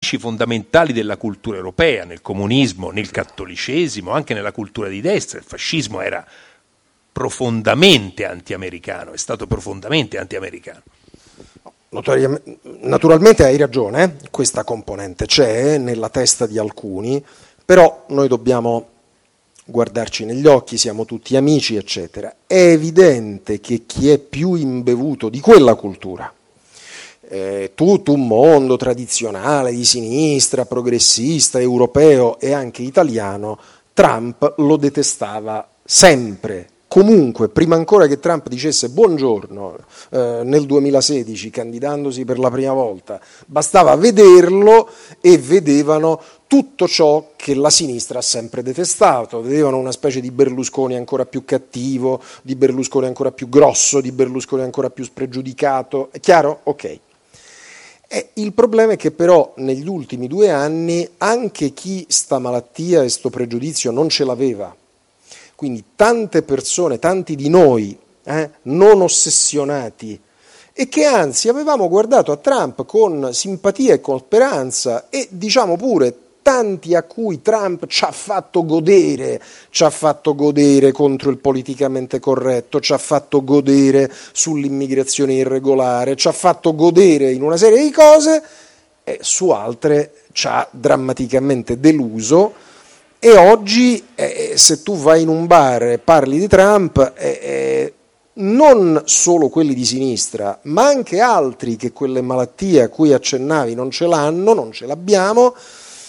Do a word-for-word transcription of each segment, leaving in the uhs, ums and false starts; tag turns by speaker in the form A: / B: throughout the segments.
A: fondamentali della cultura europea, nel comunismo, nel cattolicesimo, anche nella cultura di destra. Il fascismo era profondamente anti-americano, è stato profondamente anti-americano.
B: Naturalmente hai ragione, eh? Questa componente c'è nella testa di alcuni, però noi dobbiamo guardarci negli occhi, siamo tutti amici, eccetera. È evidente che chi è più imbevuto di quella cultura, eh, tutto un mondo tradizionale di sinistra, progressista, europeo e anche italiano, Trump lo detestava sempre. Comunque, prima ancora che Trump dicesse buongiorno eh, nel duemilasedici, candidandosi per la prima volta, bastava vederlo e vedevano tutto ciò che la sinistra ha sempre detestato, vedevano una specie di Berlusconi ancora più cattivo, di Berlusconi ancora più grosso, di Berlusconi ancora più spregiudicato. È chiaro? Ok. E il problema è che però negli ultimi due anni anche chi sta malattia e sto pregiudizio non ce l'aveva. Quindi tante persone, tanti di noi, eh, non ossessionati, e che anzi avevamo guardato a Trump con simpatia e con speranza, e diciamo pure tanti a cui Trump ci ha fatto godere, ci ha fatto godere contro il politicamente corretto, ci ha fatto godere sull'immigrazione irregolare, ci ha fatto godere in una serie di cose, e su altre ci ha drammaticamente deluso. E oggi, eh, se tu vai in un bar e parli di Trump, eh, eh, non solo quelli di sinistra, ma anche altri che quelle malattie a cui accennavi non ce l'hanno, non ce l'abbiamo,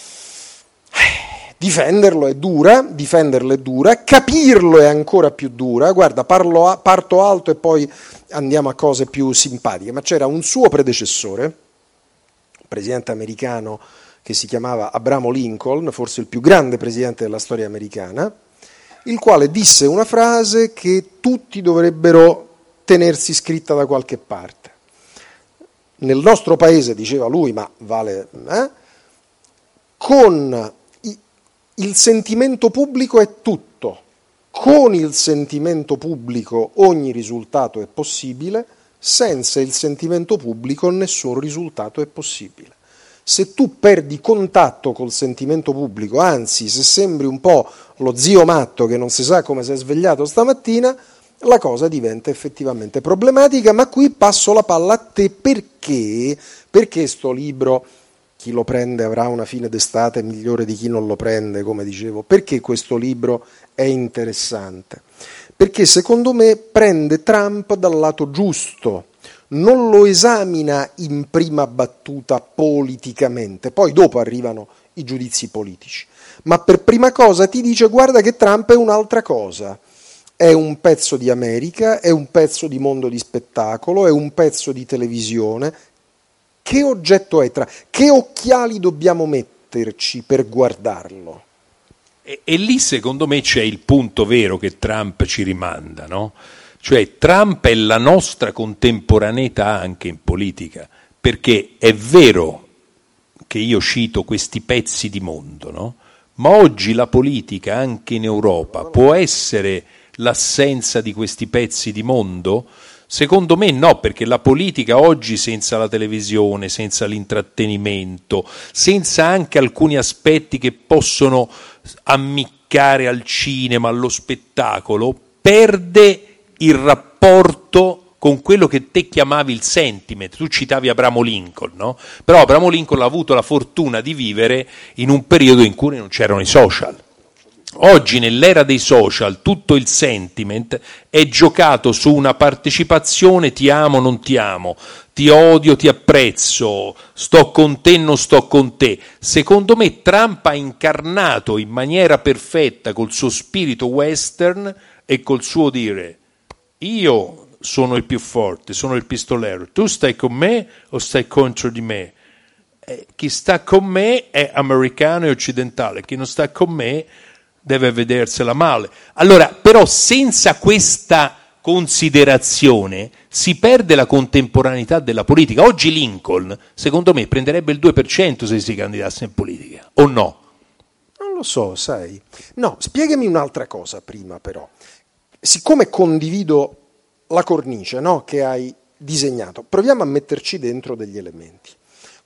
B: eh, difenderlo è dura, difenderlo è dura, capirlo è ancora più dura. Guarda, parlo a, parto alto e poi andiamo a cose più simpatiche, ma c'era un suo predecessore, un presidente americano, che si chiamava Abramo Lincoln, forse il più grande presidente della storia americana, il quale disse una frase che tutti dovrebbero tenersi scritta da qualche parte. Nel nostro paese, diceva lui, ma vale, eh, con il sentimento pubblico è tutto, con il sentimento pubblico ogni risultato è possibile, senza il sentimento pubblico nessun risultato è possibile. Se tu perdi contatto col sentimento pubblico, anzi se sembri un po' lo zio matto che non si sa come si è svegliato stamattina, la cosa diventa effettivamente problematica. Ma qui passo la palla a te, perché perché sto libro, chi lo prende avrà una fine d'estate migliore di chi non lo prende, come dicevo. Perché questo libro è interessante? Perché secondo me prende Trump dal lato giusto, non lo esamina in prima battuta politicamente, poi dopo arrivano i giudizi politici, ma per prima cosa ti dice: guarda che Trump è un'altra cosa, è un pezzo di America, è un pezzo di mondo di spettacolo, è un pezzo di televisione. Che oggetto è? Tra... Che occhiali dobbiamo metterci per guardarlo?
A: E, e lì secondo me c'è il punto vero che Trump ci rimanda, no? Cioè Trump è la nostra contemporaneità anche in politica, perché è vero che io cito questi pezzi di mondo, no? Ma oggi la politica anche in Europa può essere l'assenza di questi pezzi di mondo? Secondo me no, perché la politica oggi senza la televisione, senza l'intrattenimento, senza anche alcuni aspetti che possono ammiccare al cinema, allo spettacolo, perde il rapporto con quello che te chiamavi il sentiment. Tu citavi Abramo Lincoln, no? Però Abramo Lincoln ha avuto la fortuna di vivere in un periodo in cui non c'erano i social. Oggi, nell'era dei social, tutto il sentiment è giocato su una partecipazione: ti amo, non ti amo, ti odio, ti apprezzo, sto con te, non sto con te. Secondo me Trump ha incarnato in maniera perfetta, col suo spirito western e col suo dire: io sono il più forte, sono il pistolero, tu stai con me o stai contro di me? Eh, chi sta con me è americano e occidentale, chi non sta con me deve vedersela male. Allora, però senza questa considerazione si perde la contemporaneità della politica. Oggi Lincoln, secondo me, prenderebbe il due per cento se si candidasse in politica, o no?
B: Non lo so, sai. No, spiegami un'altra cosa prima però. Siccome condivido la cornice, no, che hai disegnato, proviamo a metterci dentro degli elementi.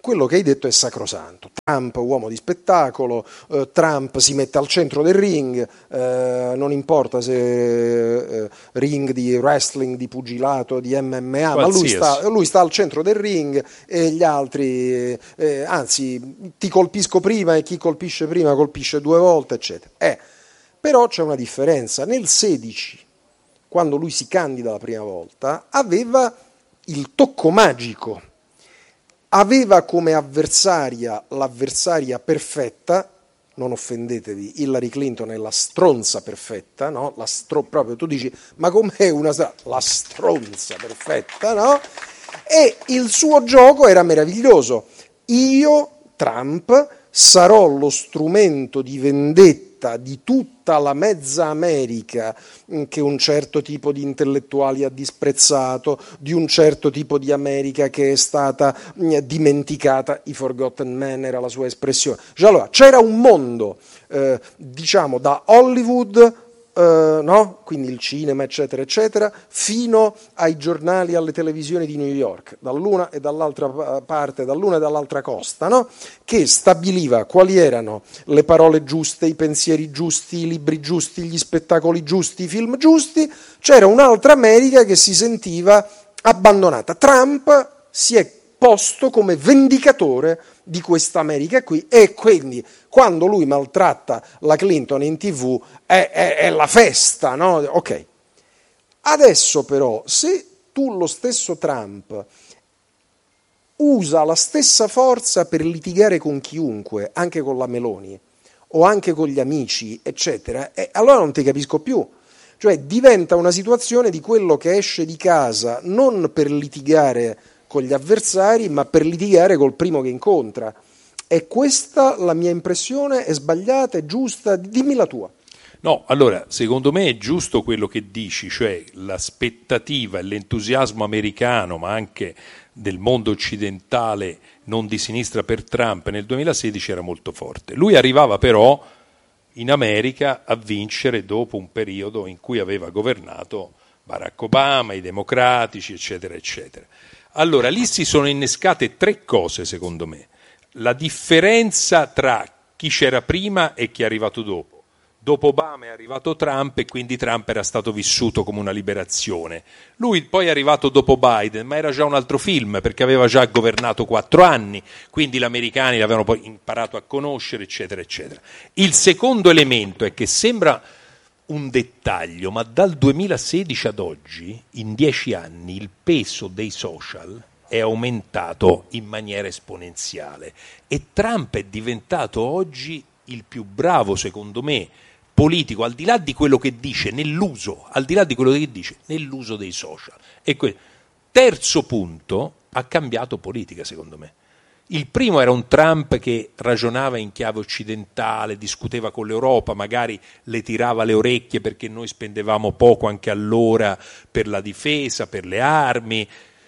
B: quello che hai detto è sacrosanto. Trump, uomo di spettacolo, eh, Trump si mette al centro del ring, eh, non importa se eh, ring di wrestling, di pugilato, di M M A, ma lui sta, lui sta al centro del ring e gli altri, eh, anzi, ti colpisco prima e chi colpisce prima colpisce due volte, eccetera. Eh, però c'è una differenza. Nel sedici, quando lui si candida la prima volta, aveva il tocco magico. Aveva come avversaria l'avversaria perfetta, non offendetevi, Hillary Clinton è la stronza perfetta, no? La stro- proprio tu dici, ma com'è una str- la stronza perfetta, no? E il suo gioco era meraviglioso. Io, Trump, sarò lo strumento di vendetta di tutta la mezza America che un certo tipo di intellettuali ha disprezzato, di un certo tipo di America che è stata dimenticata, i forgotten men era la sua espressione. Cioè, allora, c'era un mondo, eh, diciamo, da Hollywood, eh, no? Quindi il cinema, eccetera, eccetera, fino ai giornali, alle televisioni di New York, dall'una e dall'altra parte, dall'una e dall'altra costa, no? Che stabiliva quali erano le parole giuste, i pensieri giusti, i libri giusti, gli spettacoli giusti, i film giusti. C'era un'altra America che si sentiva abbandonata. Trump si è posto come vendicatore di questa America qui, e quindi quando lui maltratta la Clinton in tivù è, è, è la festa, no? Ok. Adesso però, se tu, lo stesso Trump, usa la stessa forza per litigare con chiunque, anche con la Meloni o anche con gli amici, eccetera, e allora non ti capisco più. Cioè diventa una situazione di quello che esce di casa non per litigare con gli avversari, ma per litigare col primo che incontra. È questa la mia impressione? È sbagliata? È giusta? Dimmi la tua.
A: No, allora, secondo me è giusto quello che dici, cioè l'aspettativa e l'entusiasmo americano, ma anche del mondo occidentale non di sinistra per Trump nel duemilasedici era molto forte. Lui arrivava però in America a vincere dopo un periodo in cui aveva governato Barack Obama, i democratici, eccetera, eccetera. Allora, lì si sono innescate tre cose, secondo me. La differenza tra chi c'era prima e chi è arrivato dopo. Dopo Obama è arrivato Trump e quindi Trump era stato vissuto come una liberazione. Lui poi è arrivato dopo Biden, ma era già un altro film perché aveva già governato quattro anni, quindi gli americani l'avevano poi imparato a conoscere, eccetera, eccetera. Il secondo elemento è che sembra un dettaglio, ma dal duemilasedici ad oggi, in dieci anni, il peso dei social è aumentato in maniera esponenziale e Trump è diventato oggi il più bravo, secondo me, politico, al di là di quello che dice nell'uso, al di là di quello che dice nell'uso dei social. E que- terzo punto, ha cambiato politica, secondo me. Il primo era un Trump che ragionava in chiave occidentale, discuteva con l'Europa, magari le tirava le orecchie perché noi spendevamo poco anche allora per la difesa, per le armi.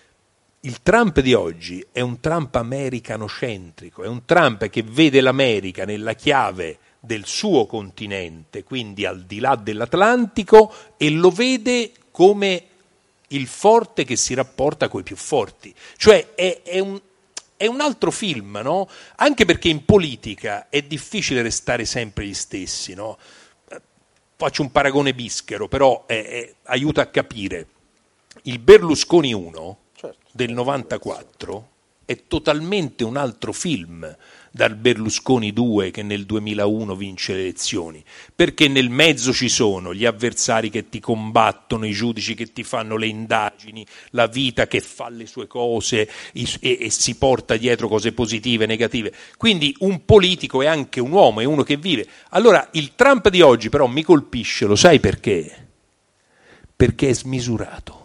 A: Il Trump di oggi è un Trump americanocentrico, è un Trump che vede l'America nella chiave del suo continente, quindi al di là dell'Atlantico, e lo vede come il forte che si rapporta coi più forti. Cioè è, è un... È un altro film, no? Anche perché in politica è difficile restare sempre gli stessi, no? Faccio un paragone bischero, però è, è, aiuta a capire. Il Berlusconi uno certo. del novantaquattro è totalmente un altro film dal Berlusconi due che nel duemilauno vince le elezioni, perché nel mezzo ci sono gli avversari che ti combattono, i giudici che ti fanno le indagini, la vita che fa le sue cose e, e si porta dietro cose positive e negative. Quindi un politico è anche un uomo, è uno che vive. Allora il Trump di oggi però mi colpisce, lo sai perché? Perché è smisurato.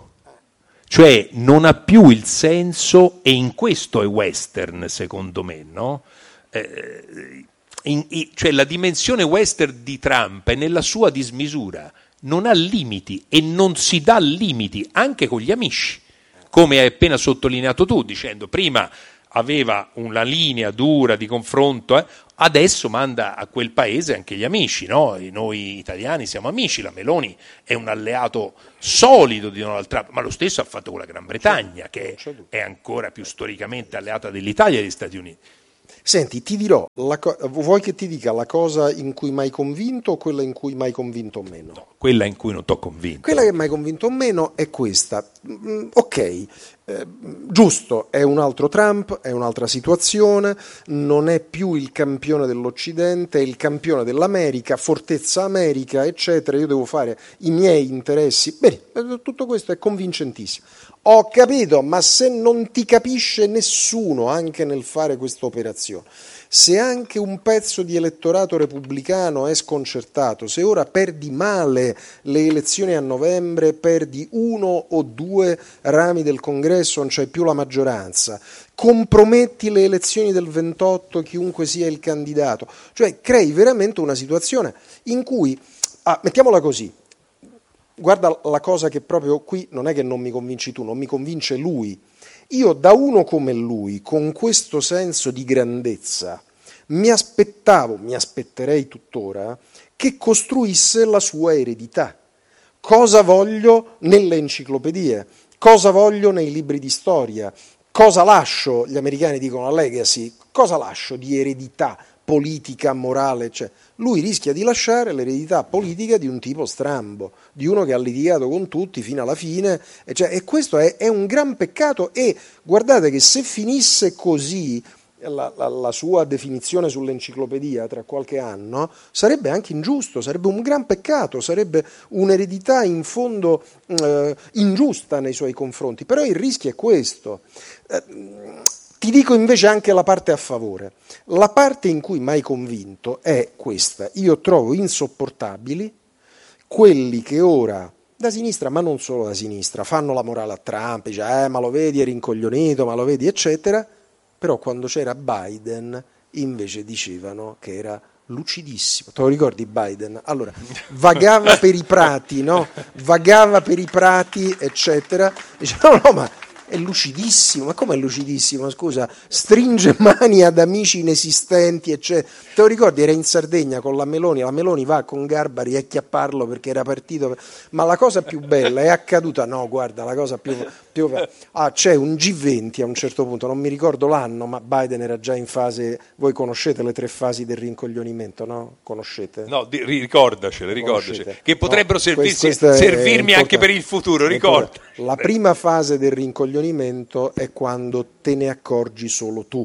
A: Cioè non ha più il senso, e in questo è western secondo me, no? Eh, in, in, cioè la dimensione western di Trump è nella sua dismisura, non ha limiti e non si dà limiti anche con gli amici, come hai appena sottolineato tu, dicendo prima aveva una linea dura di confronto, eh, adesso manda a quel paese anche gli amici, no? E noi italiani siamo amici, la Meloni è un alleato solido di Donald Trump, ma lo stesso ha fatto con la Gran Bretagna, che è ancora più storicamente alleata dell'Italia e degli Stati Uniti.
B: Senti, ti dirò, la co- vuoi che ti dica la cosa in cui mai convinto o quella in cui mai convinto o meno?
A: No, quella in cui non t'ho convinto.
B: Quella che mai convinto o meno è questa. Mm, ok, eh, giusto, è un altro Trump, è un'altra situazione, non è più il campione dell'Occidente, è il campione dell'America, fortezza America, eccetera, io devo fare i miei interessi. Bene, tutto questo è convincentissimo. Ho capito, ma se non ti capisce nessuno anche nel fare questa operazione, se anche un pezzo di elettorato repubblicano è sconcertato, se ora perdi male le elezioni a novembre, perdi uno o due rami del Congresso, non c'è più la maggioranza, comprometti le elezioni del ventotto, chiunque sia il candidato, cioè crei veramente una situazione in cui, ah, mettiamola così, guarda la cosa che proprio qui non è che non mi convinci tu, non mi convince lui. Io da uno come lui, con questo senso di grandezza, mi aspettavo, mi aspetterei tuttora, che costruisse la sua eredità. Cosa voglio nelle enciclopedie? Cosa voglio nei libri di storia? Cosa lascio, gli americani dicono legacy, cosa lascio di eredità politica, morale, cioè lui rischia di lasciare l'eredità politica di un tipo strambo, di uno che ha litigato con tutti fino alla fine, e, cioè, e questo è, è un gran peccato e guardate che se finisse così la, la, la sua definizione sull'enciclopedia tra qualche anno, sarebbe anche ingiusto, sarebbe un gran peccato, sarebbe un'eredità in fondo eh, ingiusta nei suoi confronti, però il rischio è questo. Eh, Ti dico invece anche la parte a favore. La parte in cui mai convinto è questa. Io trovo insopportabili quelli che ora, da sinistra, ma non solo da sinistra, fanno la morale a Trump, dice, eh, ma lo vedi, è rincoglionito, ma lo vedi, eccetera, però quando c'era Biden invece dicevano che era lucidissimo. Te lo ricordi Biden? Allora, vagava per i prati, no? Vagava per i prati, eccetera, diceva, no, no, ma è lucidissimo, ma come è lucidissimo? Scusa, stringe mani ad amici inesistenti, eccetera. Te lo ricordi? Era in Sardegna con la Meloni, la Meloni va con Garbari a chiapparlo perché era partito, ma la cosa più bella è accaduta, no, guarda, la cosa più, più ah, c'è un G venti a un certo punto, non mi ricordo l'anno, ma Biden era già in fase, voi conoscete le tre fasi del rincoglionimento, no? Conoscete?
A: No, di, ricordacele, ricordacele, che potrebbero
B: no,
A: servirsi,
B: questo
A: servirmi anche per il futuro, ricorda.
B: La prima fase del rincoglionimento è quando te ne accorgi solo tu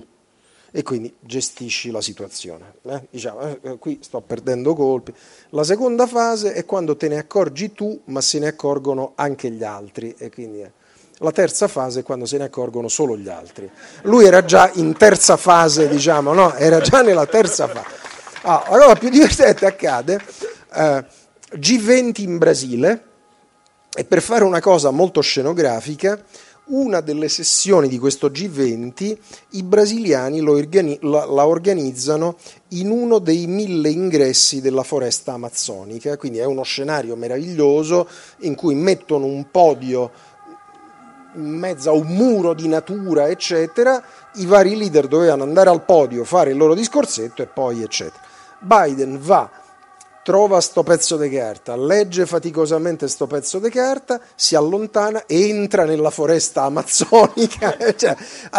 B: e quindi gestisci la situazione. Eh? Diciamo, eh, qui sto perdendo colpi. La seconda fase è quando te ne accorgi tu, ma se ne accorgono anche gli altri. E quindi, eh. La terza fase è quando se ne accorgono solo gli altri. Lui era già in terza fase, diciamo, no? Era già nella terza fase. Ah, la cosa più divertente accade, eh, G venti in Brasile. E per fare una cosa molto scenografica, una delle sessioni di questo G venti, i brasiliani lo organi- la, la organizzano in uno dei mille ingressi della foresta amazzonica, quindi è uno scenario meraviglioso in cui mettono un podio in mezzo a un muro di natura, eccetera, i vari leader dovevano andare al podio, fare il loro discorsetto e poi eccetera. Biden va, trova sto pezzo di carta, legge faticosamente sto pezzo di carta, si allontana e entra nella foresta amazzonica, cioè,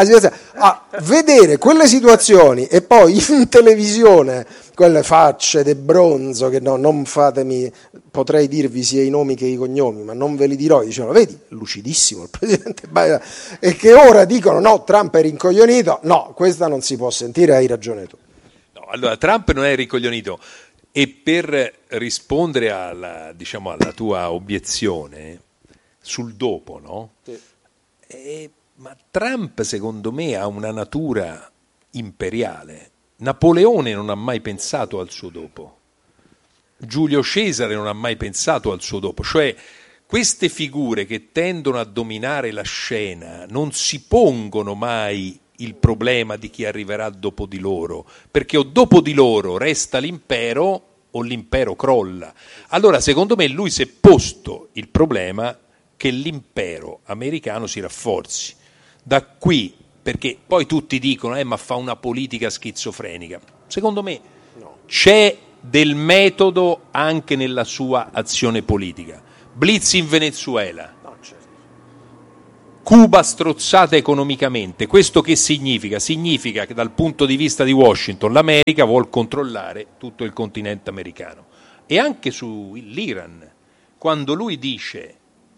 B: a vedere quelle situazioni e poi in televisione quelle facce de bronzo che no, non fatemi, potrei dirvi sia i nomi che i cognomi, ma non ve li dirò, dicevano, vedi, lucidissimo il presidente Biden, e che ora dicono no, Trump è rincoglionito, no, questa non si può sentire, hai ragione tu.
A: No, allora, Trump non è rincoglionito. E per rispondere alla, diciamo, alla tua obiezione sul dopo, no?
B: Sì.
A: Eh, ma Trump secondo me ha una natura imperiale. Napoleone non ha mai pensato al suo dopo. Giulio Cesare non ha mai pensato al suo dopo. Cioè queste figure che tendono a dominare la scena non si pongono mai il problema di chi arriverà dopo di loro, perché o dopo di loro resta l'impero o l'impero crolla. Allora secondo me lui si è posto il problema che l'impero americano si rafforzi. Da qui perché poi tutti dicono eh, ma fa una politica schizofrenica. Secondo me no. C'è del metodo anche nella sua azione politica. Blitz in Venezuela, no, certo. Cuba strozzata economicamente. Questo che significa? Significa che dal punto di vista di Washington l'America vuol controllare tutto il continente americano. E anche sull'Iran, quando lui dice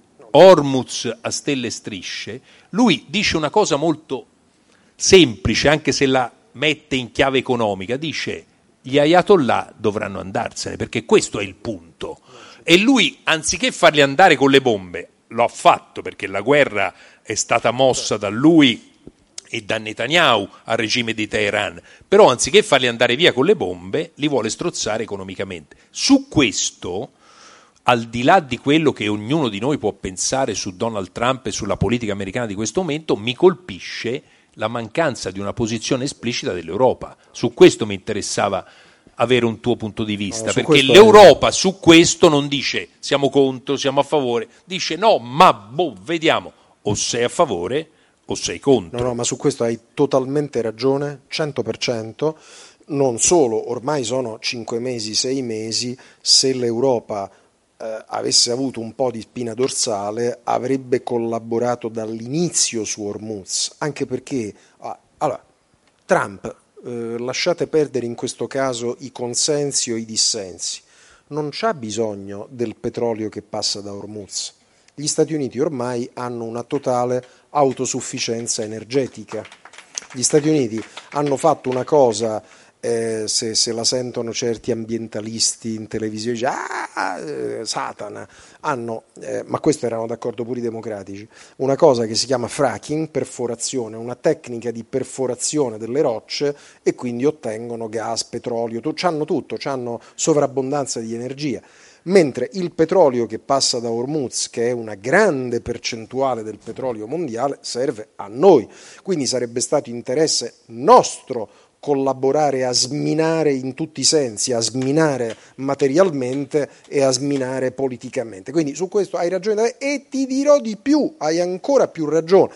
A: Hormuz a stelle e strisce, lui dice una cosa molto semplice, anche se la mette in chiave economica, dice gli ayatollah dovranno andarsene, perché questo è il punto. E lui, anziché farli andare con le bombe, lo ha fatto, perché la guerra è stata mossa da lui e da Netanyahu al regime di Teheran, però anziché farli andare via con le bombe, li vuole strozzare economicamente. Su questo, al di là di quello che ognuno di noi può pensare su Donald Trump e sulla politica americana di questo momento, mi colpisce la mancanza di una posizione esplicita dell'Europa. Su questo mi interessava avere un tuo punto di vista, no, perché l'Europa è... su questo non dice siamo contro, siamo a favore, dice no, ma boh, vediamo, o sei a favore o sei contro.
B: No, no, ma su questo hai totalmente ragione, cento per cento. Non solo, ormai sono cinque mesi, sei mesi, se l'Europa eh, avesse avuto un po' di spina dorsale avrebbe collaborato dall'inizio su Hormuz, anche perché, ah, allora, Trump, eh, lasciate perdere in questo caso i consensi o i dissensi, non c'ha bisogno del petrolio che passa da Hormuz. Gli Stati Uniti ormai hanno una totale autosufficienza energetica. Gli Stati Uniti hanno fatto una cosa, eh, se, se la sentono certi ambientalisti in televisione, dice, ah, eh, Satana, hanno, eh, ma questo erano d'accordo pure i democratici, una cosa che si chiama fracking, perforazione, una tecnica di perforazione delle rocce e quindi ottengono gas, petrolio, tu, c'hanno tutto, c'hanno sovrabbondanza di energia. Mentre il petrolio che passa da Hormuz, che è una grande percentuale del petrolio mondiale, serve a noi. Quindi sarebbe stato interesse nostro collaborare a sminare in tutti i sensi, a sminare materialmente e a sminare politicamente. Quindi su questo hai ragione e ti dirò di più, hai ancora più ragione.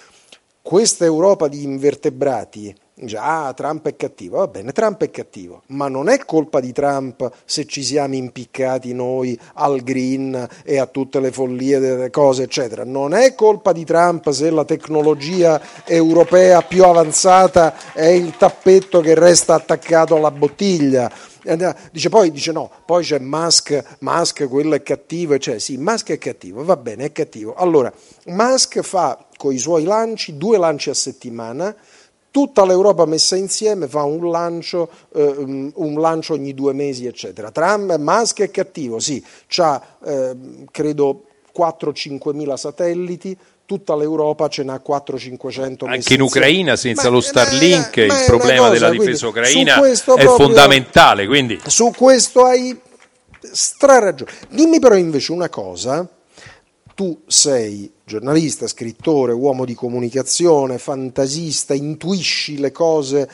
B: Questa Europa di invertebrati, già Trump è cattivo, va bene, Trump è cattivo, ma non è colpa di Trump se ci siamo impiccati noi al green e a tutte le follie delle cose, eccetera. Non è colpa di Trump se la tecnologia europea più avanzata è il tappetto che resta attaccato alla bottiglia. Dice poi dice no, poi c'è Musk, Musk quello è cattivo, cioè sì, Musk è cattivo, va bene, è cattivo. Allora, Musk fa con i suoi lanci, due lanci a settimana, tutta l'Europa messa insieme fa un lancio, eh, un lancio ogni due mesi, eccetera. Trump, Musk è cattivo, sì, c'ha eh, credo quattro cinque mila satelliti, tutta l'Europa ce n'ha quattro cinquecento messi
A: anche in Ucraina senza
B: ma,
A: lo Starlink ma, ma il problema cosa,
B: della
A: difesa ucraina è
B: proprio,
A: fondamentale, quindi
B: su questo hai straragione. Dimmi però invece una cosa, tu sei giornalista, scrittore, uomo di comunicazione, fantasista, intuisci le cose,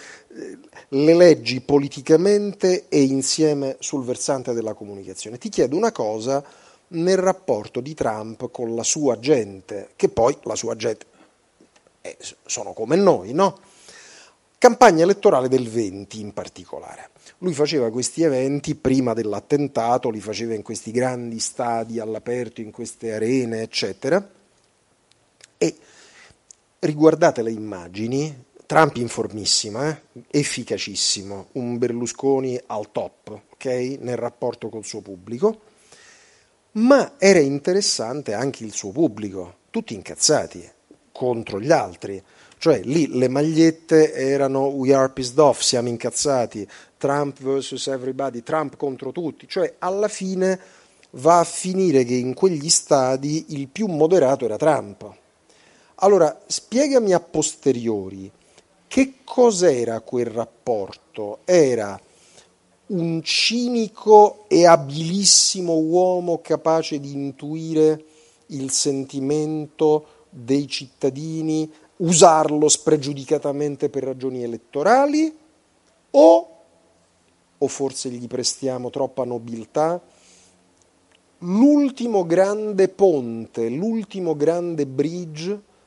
B: le leggi politicamente e insieme sul versante della comunicazione. Ti chiedo una cosa nel rapporto di Trump con la sua gente, che poi la sua gente eh, sono come noi, no? Campagna elettorale del venti in particolare. Lui faceva questi eventi prima dell'attentato, li faceva in questi grandi stadi all'aperto, in queste arene, eccetera. E riguardate le immagini, Trump in formissima, eh? efficacissimo, un Berlusconi al top, ok? Nel rapporto col suo pubblico, ma era interessante anche il suo pubblico, tutti incazzati contro gli altri. Cioè lì le magliette erano we are pissed off, siamo incazzati, Trump versus everybody, Trump contro tutti, cioè alla fine va a finire che in quegli stadi il più moderato era Trump. Allora spiegami a posteriori che cos'era quel rapporto? Era un cinico e abilissimo uomo capace di intuire il sentimento dei cittadini, usarlo spregiudicatamente per ragioni elettorali o, o forse gli prestiamo troppa nobiltà, l'ultimo grande ponte, l'ultimo grande bridge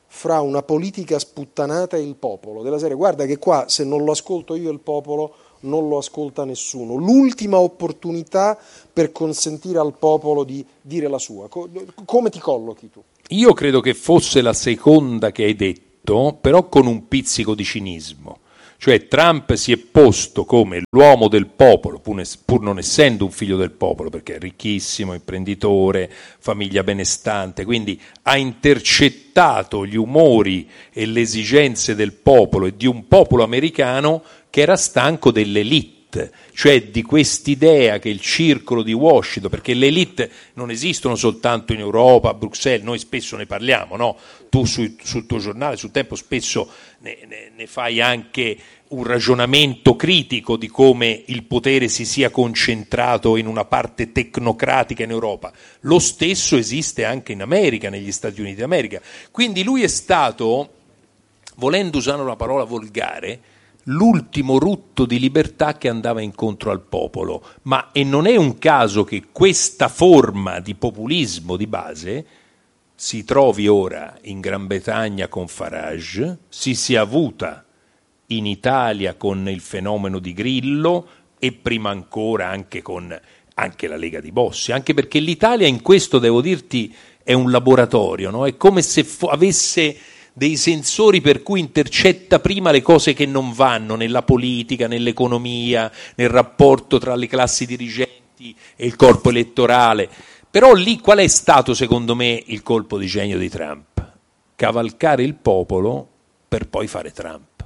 B: fra una politica sputtanata e il popolo, della serie guarda che qua se non lo ascolto io il popolo non lo ascolta nessuno, l'ultima opportunità per consentire al popolo di dire la sua. Come ti collochi tu?
A: Io credo che fosse la seconda che hai detto, però con un pizzico di cinismo. Cioè Trump si è posto come l'uomo del popolo, pur non essendo un figlio del popolo, perché è ricchissimo, imprenditore, famiglia benestante, quindi ha intercettato gli umori e le esigenze del popolo e di un popolo americano che era stanco dell'elite, cioè di quest'idea che il circolo di Washington, perché le elite non esistono soltanto in Europa, a Bruxelles, noi spesso ne parliamo, no? Tu su, sul tuo giornale, sul Tempo, spesso ne, ne, ne fai anche un ragionamento critico di come il potere si sia concentrato in una parte tecnocratica in Europa. Lo stesso esiste anche in America, negli Stati Uniti d'America. Quindi lui è stato, volendo usare una parola volgare, l'ultimo rutto di libertà che andava incontro al popolo, ma e non è un caso che questa forma di populismo di base si trovi ora in Gran Bretagna con Farage, si sia avuta in Italia con il fenomeno di Grillo e prima ancora anche con anche la Lega di Bossi, anche perché l'Italia in questo, devo dirti, è un laboratorio, no? È come se fo- avesse dei sensori per cui intercetta prima le cose che non vanno nella politica, nell'economia, nel rapporto tra le classi dirigenti e il corpo elettorale. Però lì qual è stato secondo me il colpo di genio di Trump? Cavalcare il popolo per poi fare Trump.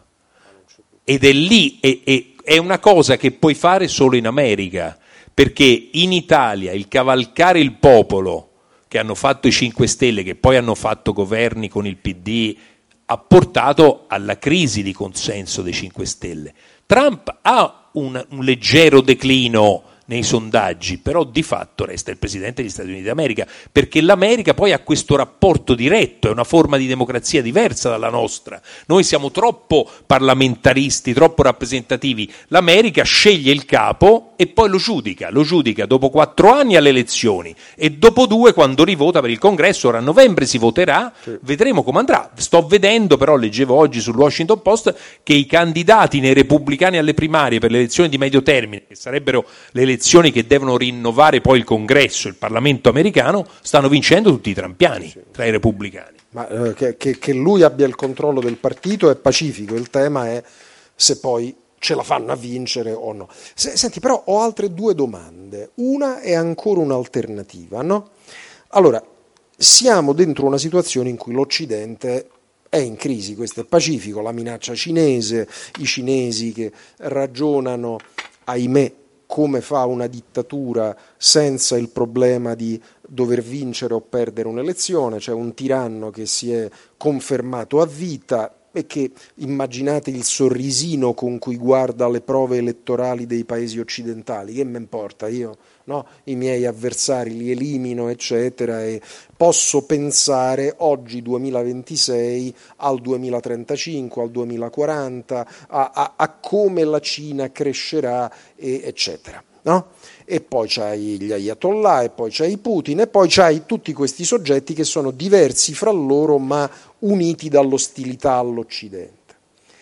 A: Ed è lì, è, è, è una cosa che puoi fare solo in America, perché in Italia il cavalcare il popolo che hanno fatto i cinque Stelle, che poi hanno fatto governi con il P D, ha portato alla crisi di consenso dei cinque Stelle. Trump ha un, un leggero declino nei sondaggi, però di fatto resta il presidente degli Stati Uniti d'America, perché l'America poi ha questo rapporto diretto, è una forma di democrazia diversa dalla nostra. Noi siamo troppo parlamentaristi, troppo rappresentativi. L'America sceglie il capo e poi lo giudica, lo giudica dopo quattro anni alle elezioni e dopo due quando rivota per il congresso. Ora a novembre si voterà, sì. Vedremo come andrà. Sto vedendo, però leggevo oggi sul Washington Post che i candidati nei repubblicani alle primarie per le elezioni di medio termine, che sarebbero le elezioni che devono rinnovare poi il congresso, il Parlamento americano, stanno vincendo tutti i trampiani tra i repubblicani.
B: Ma eh, che, che, che lui abbia il controllo del partito è pacifico, il tema è se poi ce la fanno a vincere o no. Se, senti, però ho altre due domande. Una è ancora un'alternativa, no? Allora, siamo dentro una situazione in cui l'Occidente è in crisi, questo è pacifico, la minaccia cinese, i cinesi che ragionano, ahimè, come fa una dittatura senza il problema di dover vincere o perdere un'elezione, c'è un tiranno che si è confermato a vita e che immaginate il sorrisino con cui guarda le prove elettorali dei paesi occidentali, che me importa, io no, i miei avversari li elimino eccetera e posso pensare oggi duemilaventisei al duemilatrentacinque, al duemilaquaranta, a, a, a come la Cina crescerà e, eccetera, no? E poi c'hai gli ayatollah, e poi c'hai Putin, e poi c'hai tutti questi soggetti che sono diversi fra loro ma uniti dall'ostilità all'Occidente.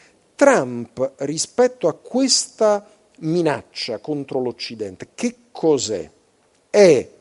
B: Trump, rispetto a questa minaccia contro l'Occidente, che cos'è? È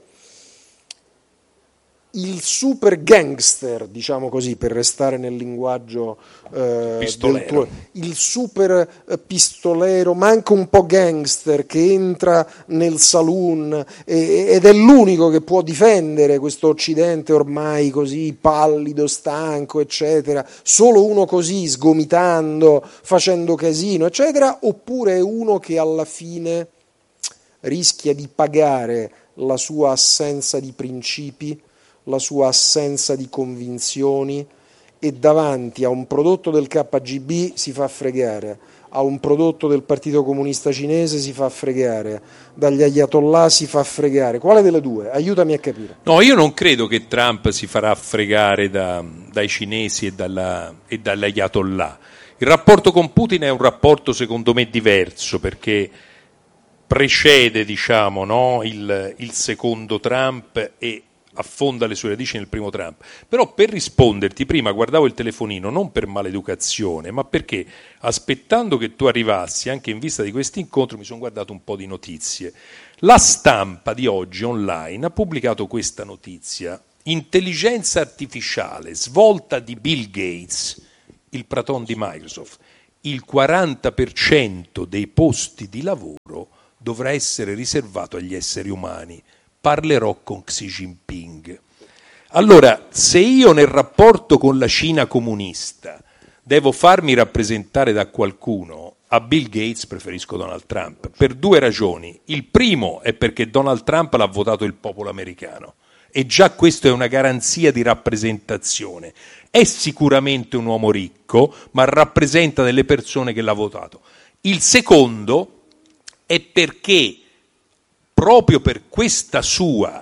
B: il super gangster, diciamo così, per restare nel linguaggio eh,
A: pistolero.
B: Del tuo, il super eh, pistolero, ma anche un po' gangster, che entra nel saloon e, ed è l'unico che può difendere questo Occidente ormai così pallido, stanco, eccetera. Solo uno così, sgomitando, facendo casino, eccetera, oppure è uno che alla fine rischia di pagare la sua assenza di principi, la sua assenza di convinzioni e davanti a un prodotto del K G B si fa fregare, a un prodotto del Partito Comunista Cinese si fa fregare, dagli ayatollah si fa fregare. Quale delle due? Aiutami a capire.
A: No, io non credo che Trump si farà fregare da, dai cinesi e, dalla, e dall'ayatollah. Il rapporto con Putin è un rapporto secondo me diverso, perché precede, diciamo, no, il, il secondo Trump e affonda le sue radici nel primo Trump. Però per risponderti, prima guardavo il telefonino non per maleducazione, ma perché aspettando che tu arrivassi, anche in vista di questo incontro, mi sono guardato un po' di notizie. La Stampa di oggi online ha pubblicato questa notizia: intelligenza artificiale, svolta di Bill Gates, il patron di Microsoft. Il quaranta per cento dei posti di lavoro dovrà essere riservato agli esseri umani. Parlerò con Xi Jinping. Allora, se io nel rapporto con la Cina comunista devo farmi rappresentare da qualcuno, a Bill Gates preferisco Donald Trump, per due ragioni. Il primo è perché Donald Trump l'ha votato il popolo americano, e già questo è una garanzia di rappresentazione. È sicuramente un uomo ricco, ma rappresenta delle persone che l'ha votato. Il secondo è perché proprio per questa sua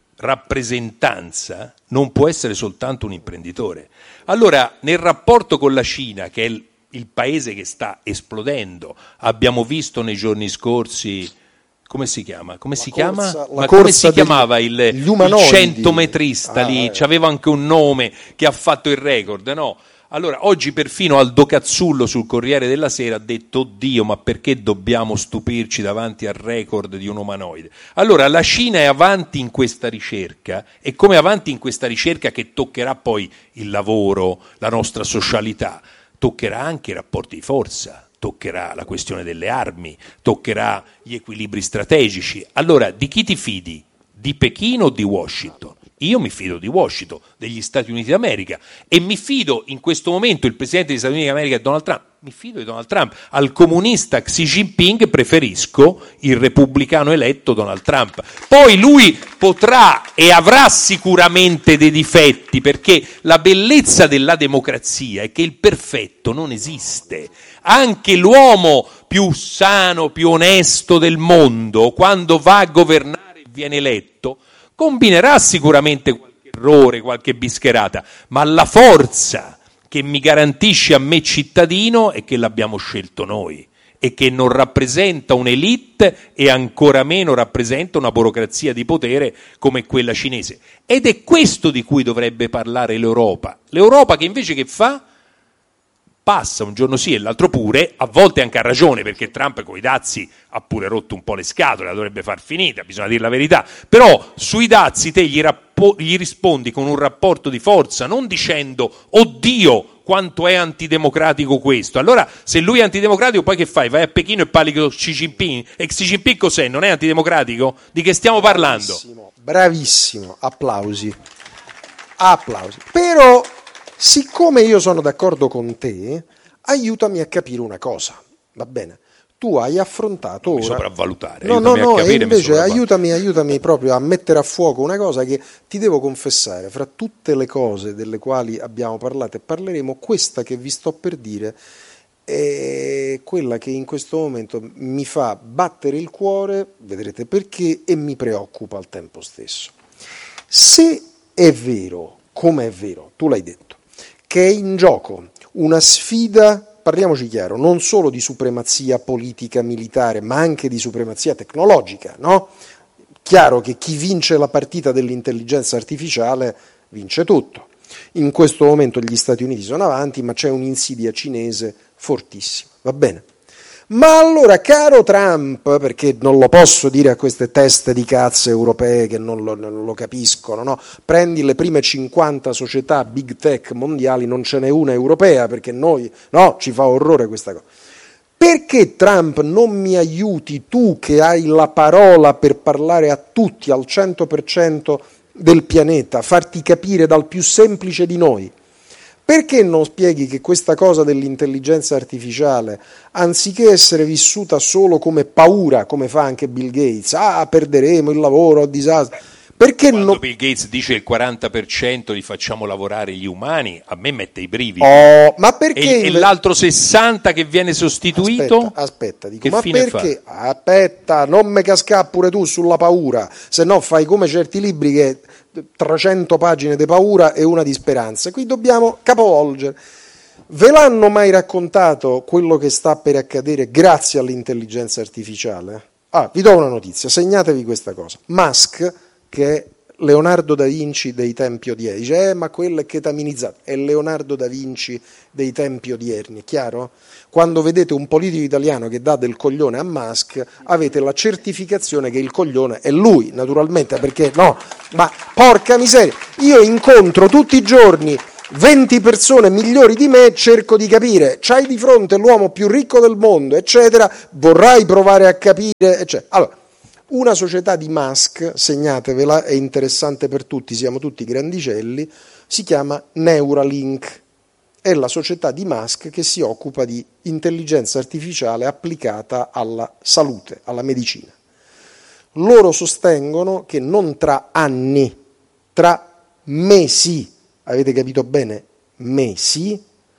A: rappresentanza non può essere soltanto un imprenditore. Allora, nel rapporto con la Cina, che è il, il paese che sta esplodendo, abbiamo visto nei giorni scorsi, come si chiama? Come
B: la
A: si
B: corsa,
A: chiama?
B: la
A: Ma
B: corsa
A: come si chiamava il, il centometrista
B: ah,
A: lì?
B: eh.
A: C'aveva anche un nome che ha fatto il record, no? Allora, oggi perfino Aldo Cazzullo sul Corriere della Sera ha detto: oddio, ma perché dobbiamo stupirci davanti al record di un umanoide? Allora, la Cina è avanti in questa ricerca, e come avanti in questa ricerca che toccherà poi il lavoro, la nostra socialità, toccherà anche i rapporti di forza, toccherà la questione delle armi, toccherà gli equilibri strategici. Allora, di chi ti fidi? Di Pechino o di Washington? Io mi fido di Washington, degli Stati Uniti d'America, e mi fido in questo momento, il Presidente degli Stati Uniti d'America è Donald Trump, mi fido di Donald Trump. Al comunista Xi Jinping preferisco il repubblicano eletto Donald Trump. Poi lui potrà e avrà sicuramente dei difetti, perché la bellezza della democrazia è che il perfetto non esiste. Anche l'uomo più sano, più onesto del mondo, quando va a governare e viene eletto, combinerà sicuramente qualche errore, qualche bischerata, ma la forza che mi garantisce a me cittadino è che l'abbiamo scelto noi, e che non rappresenta un'elite e ancora meno rappresenta una burocrazia di potere come quella cinese. Ed è questo di cui dovrebbe parlare l'Europa. L'Europa che invece che fa? Passa un giorno sì e l'altro pure, a volte anche a ragione, perché Trump coi dazi ha pure rotto un po' le scatole, la dovrebbe far finita, bisogna dire la verità, però sui dazi te gli, rappo- gli rispondi con un rapporto di forza, non dicendo oddio quanto è antidemocratico questo. Allora, se lui è antidemocratico, poi che fai? Vai a Pechino e parli con Xi Jinping? E Xi Jinping cos'è? Non è antidemocratico? Di che stiamo parlando?
B: Bravissimo, bravissimo, applausi, applausi. Però, siccome io sono d'accordo con te, aiutami a capire una cosa, va bene? Tu hai affrontato ora...
A: Mi sopravvalutare,
B: no, no, no,
A: a capire,
B: e invece aiutami, aiutami proprio a mettere a fuoco una cosa che ti devo confessare, fra tutte le cose delle quali abbiamo parlato e parleremo, questa che vi sto per dire è quella che in questo momento mi fa battere il cuore, vedrete perché, e mi preoccupa al tempo stesso. Se è vero, come è vero, tu l'hai detto, che è in gioco una sfida, parliamoci chiaro, non solo di supremazia politica militare, ma anche di supremazia tecnologica, no? Chiaro che chi vince la partita dell'intelligenza artificiale vince tutto. In questo momento gli Stati Uniti sono avanti, ma c'è un'insidia cinese fortissima, va bene? Ma allora, caro Trump, perché non lo posso dire a queste teste di cazzo europee che non lo, non lo capiscono, no? Prendi le prime cinquanta società big tech mondiali, non ce n'è una europea, perché noi, no, ci fa orrore questa cosa. Perché Trump non mi aiuti tu che hai la parola per parlare a tutti, al cento per cento del pianeta, farti capire dal più semplice di noi? Perché non spieghi che questa cosa dell'intelligenza artificiale, anziché essere vissuta solo come paura, come fa anche Bill Gates, ah, perderemo il lavoro, disastro, perché
A: Quando
B: non...
A: Bill Gates dice il quaranta per cento li facciamo lavorare gli umani, a me mette i brividi.
B: Oh, ma perché
A: E,
B: inve...
A: e l'altro sessanta che viene sostituito?
B: Aspetta, aspetta, dico,
A: che
B: ma
A: fine
B: perché?
A: fa?
B: Aspetta, non me cascà pure tu sulla paura, se no fai come certi libri che trecento pagine di paura e una di speranza. Qui dobbiamo capovolgere. Ve l'hanno mai raccontato quello che sta per accadere grazie all'intelligenza artificiale? Ah, vi do una notizia, segnatevi questa cosa. Musk, che è Leonardo da Vinci dei tempi odierni. Dice, eh, ma quello è chetaminizzato. È Leonardo da Vinci dei tempi odierni, è chiaro? Quando vedete un politico italiano che dà del coglione a Musk, avete la certificazione che il coglione è lui, naturalmente, perché no, ma porca miseria, io incontro tutti i giorni venti persone migliori di me, cerco di capire, c'hai di fronte l'uomo più ricco del mondo, eccetera, vorrai provare a capire, eccetera. Allora, una società di Musk, segnatevela, è interessante per tutti, siamo tutti grandicelli, si chiama Neuralink. È la società di Musk che si occupa di intelligenza artificiale applicata alla salute, alla medicina. Loro sostengono che non tra anni, tra mesi, avete capito bene, mesi,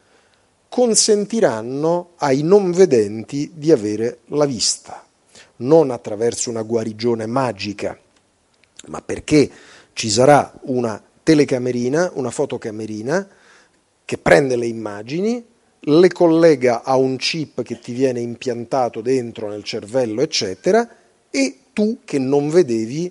B: consentiranno ai non vedenti di avere la vista. Non attraverso una guarigione magica, ma perché ci sarà una telecamerina, una fotocamerina, che prende le immagini, le collega a un chip che ti viene impiantato dentro nel cervello, eccetera, e tu che non vedevi,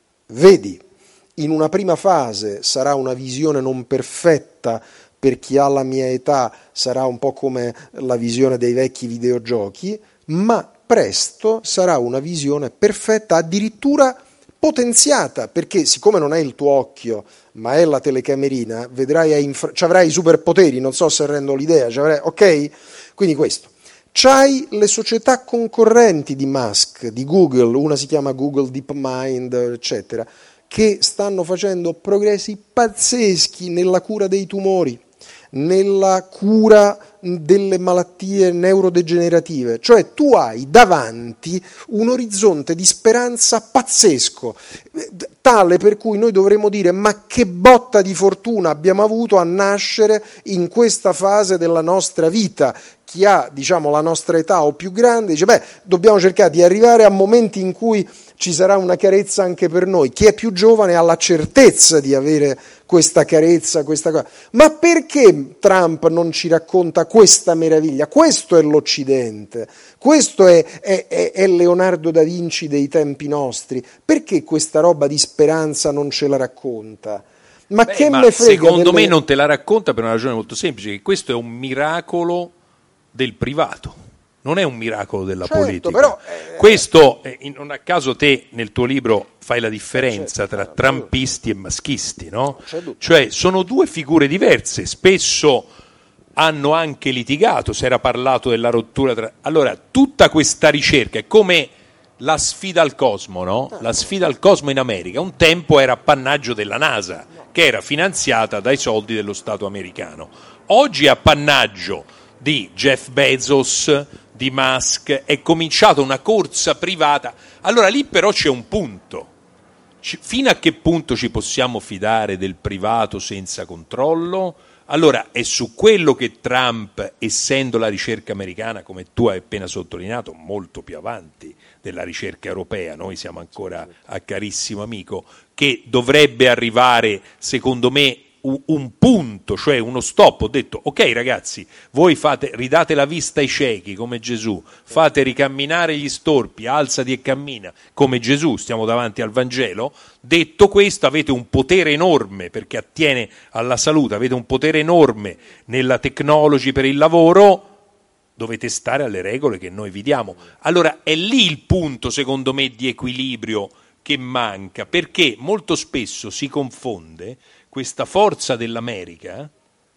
B: vedi. In una prima fase sarà una visione non perfetta, per chi ha la mia età sarà un po' come la visione dei vecchi videogiochi, ma presto sarà una visione perfetta, addirittura potenziata, perché siccome non è il tuo occhio, ma è la telecamerina, vedrai a infra- avrai i superpoteri, non so se rendo l'idea, avrai, ok? Quindi questo. C'hai le società concorrenti di Musk, di Google, una si chiama Google DeepMind, eccetera, che stanno facendo progressi pazzeschi nella cura dei tumori, nella cura delle malattie neurodegenerative, cioè tu hai davanti un orizzonte di speranza pazzesco, tale per cui noi dovremmo dire ma che botta di fortuna abbiamo avuto a nascere in questa fase della nostra vita. Chi ha, diciamo, la nostra età o più grande dice beh, dobbiamo cercare di arrivare a momenti in cui ci sarà una carezza anche per noi. Chi è più giovane ha la certezza di avere questa carezza, questa cosa. Ma perché Trump non ci racconta questa meraviglia? Questo è l'Occidente, questo è, è, è, è Leonardo da Vinci dei tempi nostri. Perché questa roba di speranza non ce la racconta? Ma
A: Beh,
B: che
A: ma
B: me frega
A: secondo
B: delle...
A: me non te la racconta per una ragione molto semplice, che questo è un miracolo del privato. Non è un miracolo della
B: certo,
A: politica.
B: Però, eh,
A: Questo, eh, non a caso te nel tuo libro fai la differenza
B: certo,
A: tra
B: no,
A: trampisti e maschisti, no?
B: c'è dubbio.
A: Cioè sono due figure diverse, spesso hanno anche litigato, si era parlato della rottura tra... Allora, tutta questa ricerca è come la sfida al cosmo, no? La sfida al cosmo in America, un tempo era appannaggio della NASA, che era finanziata dai soldi dello Stato americano. Oggi è appannaggio di Jeff Bezos, di Musk, è cominciata una corsa privata. Allora lì però c'è un punto. C- fino a che punto ci possiamo fidare del privato senza controllo? Allora è su quello che Trump, essendo la ricerca americana, come tu hai appena sottolineato, molto più avanti della ricerca europea, noi siamo ancora a carissimo amico, che dovrebbe arrivare, secondo me, un punto, cioè uno stop. Ho detto ok ragazzi, voi fate, ridate la vista ai ciechi come Gesù, fate ricamminare gli storpi, alzati e cammina come Gesù, stiamo davanti al Vangelo. Detto questo, avete un potere enorme perché attiene alla salute, avete un potere enorme nella technology per il lavoro, dovete stare alle regole che noi vi diamo. Allora è lì il punto, secondo me, di equilibrio che manca, perché molto spesso si confonde questa forza dell'America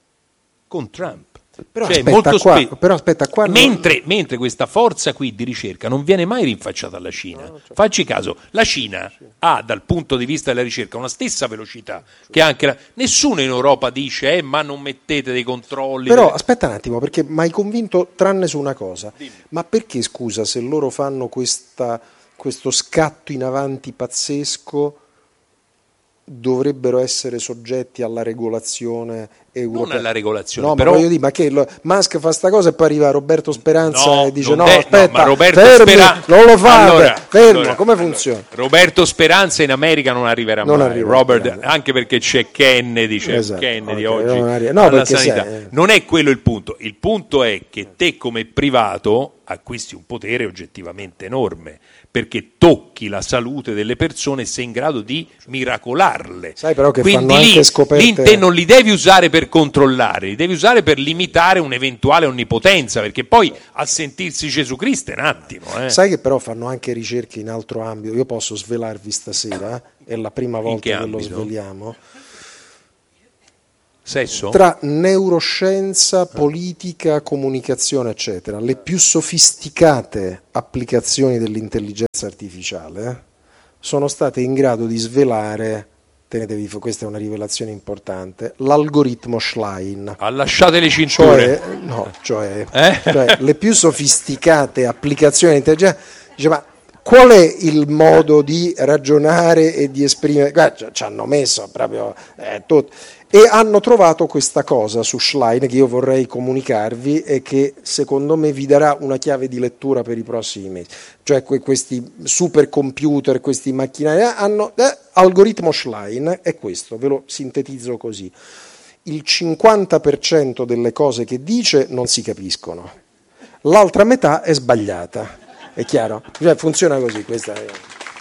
A: con Trump.
B: Però,
A: cioè,
B: aspetta,
A: molto
B: qua,
A: spe-
B: però aspetta qua
A: mentre,
B: non...
A: mentre questa forza qui di ricerca non viene mai rinfacciata alla Cina. No, certo. Facci caso, la Cina sì. ha dal punto di vista della ricerca una stessa velocità sì. che anche la... nessuno in Europa dice eh, ma non mettete dei controlli.
B: Però
A: per...
B: aspetta un attimo, perché mi hai convinto tranne su una cosa. Dimmi. Ma perché, scusa, se loro fanno questa, questo scatto in avanti pazzesco, dovrebbero essere soggetti alla regolazione europea.
A: Non alla regolazione,
B: no,
A: però...
B: ma voglio dire, ma che lo, Musk fa sta cosa e poi arriva Roberto Speranza
A: no,
B: e dice no,
A: de-
B: aspetta,
A: no, ma Roberto
B: fermi,
A: Speran-
B: non lo fate,
A: allora,
B: fermo,
A: allora,
B: come
A: allora,
B: funziona?
A: Roberto Speranza in America non arriverà
B: Non
A: mai,
B: arriva
A: Robert, anche perché c'è Kennedy, c'è
B: esatto,
A: Kennedy
B: okay,
A: oggi
B: non arri- no,
A: alla sanità.
B: sei, eh.
A: Non è quello il punto, il punto è che te come privato acquisti un potere oggettivamente enorme, perché tocchi la salute delle persone e sei in grado di miracolarle.
B: Sai però che
A: Quindi
B: fanno
A: lì,
B: anche scoperte...
A: lì te non li devi usare per controllare, li devi usare per limitare un'eventuale onnipotenza, perché poi a sentirsi Gesù Cristo è un attimo. Eh.
B: Sai che però fanno anche ricerche in altro ambito, io posso svelarvi stasera, è la prima volta che
A: ambito?
B: lo sveliamo.
A: Sesso?
B: Tra neuroscienza, politica, comunicazione, eccetera, le più sofisticate applicazioni dell'intelligenza artificiale eh, sono state in grado di svelare, tenetevi, questa è una rivelazione importante, l'algoritmo Schlein.
A: Ha lasciato le cinture.
B: Cioè, no, cioè,
A: Eh?
B: cioè le più sofisticate applicazioni dell'intelligenza, dice, ma qual è il modo di ragionare e di esprimere? Guarda, ci hanno messo proprio eh, tutto. E hanno trovato questa cosa su Schlein che io vorrei comunicarvi e che secondo me vi darà una chiave di lettura per i prossimi mesi. Cioè que- questi supercomputer, questi macchinari, hanno eh, algoritmo Schlein è questo, ve lo sintetizzo così. Il cinquanta per cento delle cose che dice non si capiscono, l'altra metà è sbagliata. È chiaro? Cioè, funziona così, questa è...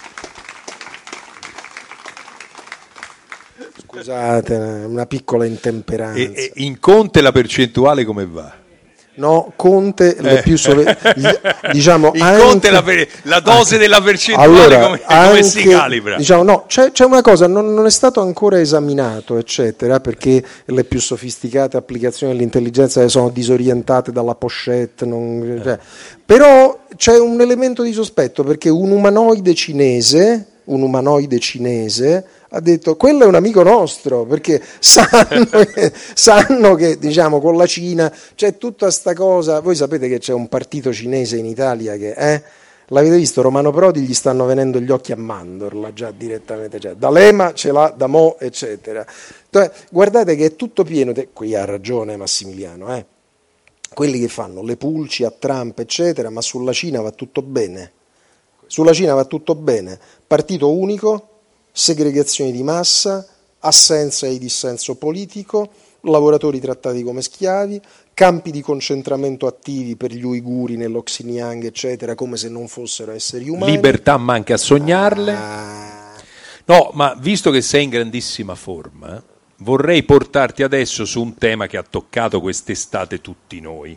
B: Scusate, una piccola intemperanza.
A: E, e in Conte la percentuale come va?
B: No, Conte le
A: Eh.
B: più sove... diciamo
A: in
B: anche...
A: Conte la, per... la dose
B: anche...
A: della percentuale
B: allora,
A: come,
B: anche,
A: come si calibra?
B: Diciamo, no, c'è, c'è una cosa, non, non è stato ancora esaminato, eccetera, perché le più sofisticate applicazioni dell'intelligenza sono disorientate dalla pochette, non... cioè, però c'è un elemento di sospetto, perché un umanoide cinese, un umanoide cinese ha detto quello è un amico nostro, perché sanno che, sanno che diciamo con la Cina c'è tutta sta cosa. Voi sapete che c'è un partito cinese in Italia che eh, l'avete visto, Romano Prodi gli stanno venendo gli occhi a mandorla già direttamente, cioè, D'Alema ce l'ha da mo eccetera. Guardate che è tutto pieno, te, qui ha ragione Massimiliano, eh. Quelli che fanno le pulci a Trump eccetera, ma sulla Cina va tutto bene, sulla Cina va tutto bene, partito unico, segregazioni di massa, assenza di dissenso politico, lavoratori trattati come schiavi, campi di concentramento attivi per gli uiguri nello Xinjiang, eccetera, come se non fossero esseri umani.
A: Libertà manca a sognarle.
B: Ah.
A: No, ma visto che sei in grandissima forma, vorrei portarti adesso su un tema che ha toccato quest'estate tutti noi.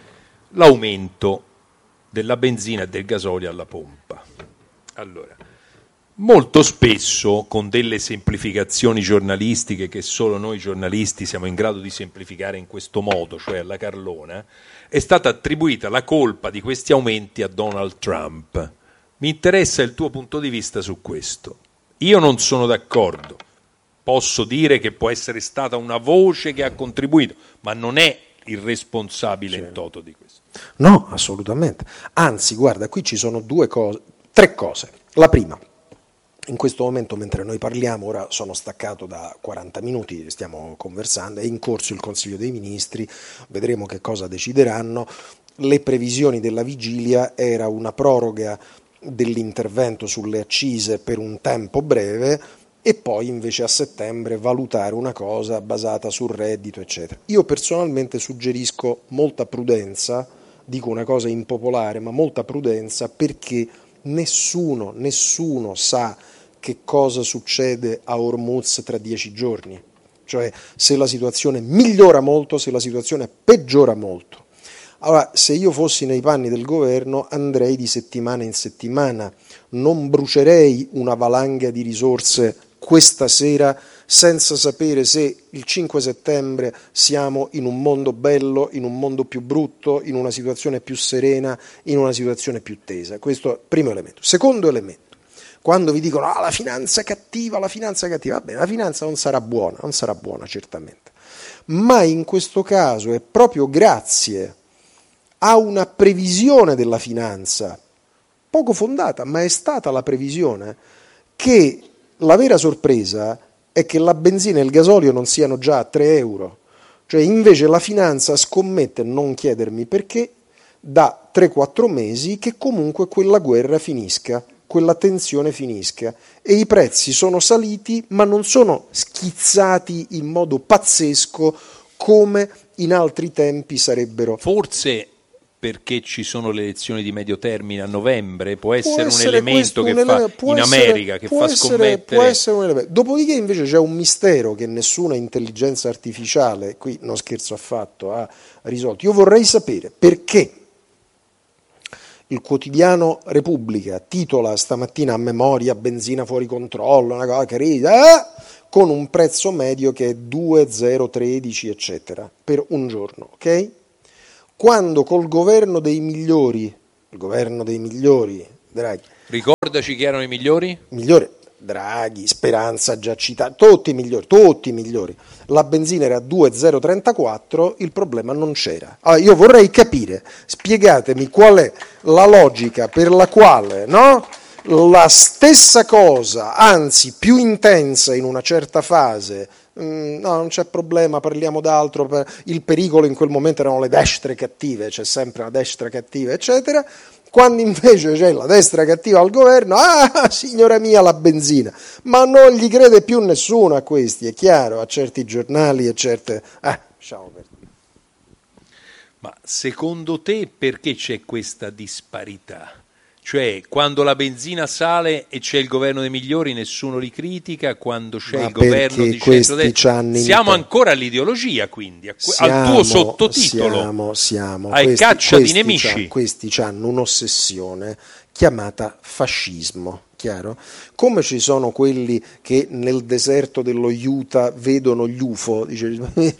A: L'aumento della benzina e del gasolio alla pompa. Allora, molto spesso, con delle semplificazioni giornalistiche che solo noi giornalisti siamo in grado di semplificare in questo modo, cioè alla Carlona, è stata attribuita la colpa di questi aumenti a Donald Trump. Mi interessa il tuo punto di vista su questo. Io non sono d'accordo. Posso dire che può essere stata una voce che ha contribuito, ma non è il responsabile in toto di questo.
B: No, assolutamente. Anzi, guarda, qui ci sono due cose, tre cose. La prima, in questo momento mentre noi parliamo, ora sono staccato da quaranta minuti, stiamo conversando, è in corso il Consiglio dei Ministri, vedremo che cosa decideranno. Le previsioni della vigilia era una proroga dell'intervento sulle accise per un tempo breve e poi invece a settembre valutare una cosa basata sul reddito, eccetera. Io personalmente suggerisco molta prudenza, dico una cosa impopolare, ma molta prudenza, perché nessuno, nessuno sa che cosa succede a Hormuz tra dieci giorni, cioè se la situazione migliora molto, se la situazione peggiora molto. Allora, se io fossi nei panni del governo andrei di settimana in settimana, non brucerei una valanga di risorse questa sera senza sapere se il cinque settembre siamo in un mondo bello, in un mondo più brutto, in una situazione più serena, in una situazione più tesa. Questo è il primo elemento. Secondo elemento. Quando vi dicono ah, la finanza è cattiva, la finanza è cattiva, va bene, la finanza non sarà buona, non sarà buona certamente, ma in questo caso è proprio grazie a una previsione della finanza, poco fondata, ma è stata la previsione, che la vera sorpresa è che la benzina e il gasolio non siano già a tre euro, Cioè invece la finanza scommette, non chiedermi perché, da tre quattro mesi che comunque quella guerra finisca, quella tensione finisca, e i prezzi sono saliti ma non sono schizzati in modo pazzesco come in altri tempi sarebbero.
A: Forse perché ci sono le elezioni di medio termine a novembre, può essere,
B: essere
A: un elemento che
B: un
A: fa
B: ele- può
A: in
B: essere,
A: America che
B: può
A: fa
B: essere,
A: scommettere.
B: Può essere un elemento. Dopodiché invece c'è un mistero che nessuna intelligenza artificiale, qui non scherzo affatto, ha risolto. Io vorrei sapere perché il quotidiano Repubblica titola stamattina a memoria benzina fuori controllo, una cosa che ride, eh? con un prezzo medio che è due virgola zero tredici eccetera per un giorno, ok? Quando col governo dei migliori, il governo dei migliori, Draghi,
A: Ricordaci chi erano i migliori?
B: migliore, Draghi, Speranza già citato, tutti i migliori, tutti i migliori, la benzina era a due virgola zero trentaquattro, il problema non c'era. Allora, io vorrei capire, spiegatemi qual è la logica per la quale, no? La stessa cosa, anzi più intensa in una certa fase, mm, no, non c'è problema, parliamo d'altro, per, il pericolo in quel momento erano le destre cattive, c'è sempre una destra cattiva, eccetera, quando invece c'è la destra cattiva al governo, ah, signora mia, la benzina, ma non gli crede più nessuno a questi, è chiaro, a certi giornali e certe... Ah, lasciamo perdere.
A: Ma secondo te perché c'è questa disparità? Cioè, quando la benzina sale e c'è il governo dei migliori, nessuno li critica, quando c'è
B: Ma
A: il governo di centrodestra, siamo ancora all'ideologia, quindi,
B: siamo,
A: al tuo sottotitolo,
B: siamo, siamo.
A: ai
B: questi,
A: caccia
B: questi
A: di nemici.
B: Questi hanno un'ossessione chiamata fascismo, chiaro? Come ci sono quelli che nel deserto dello Utah vedono gli U F O, dice,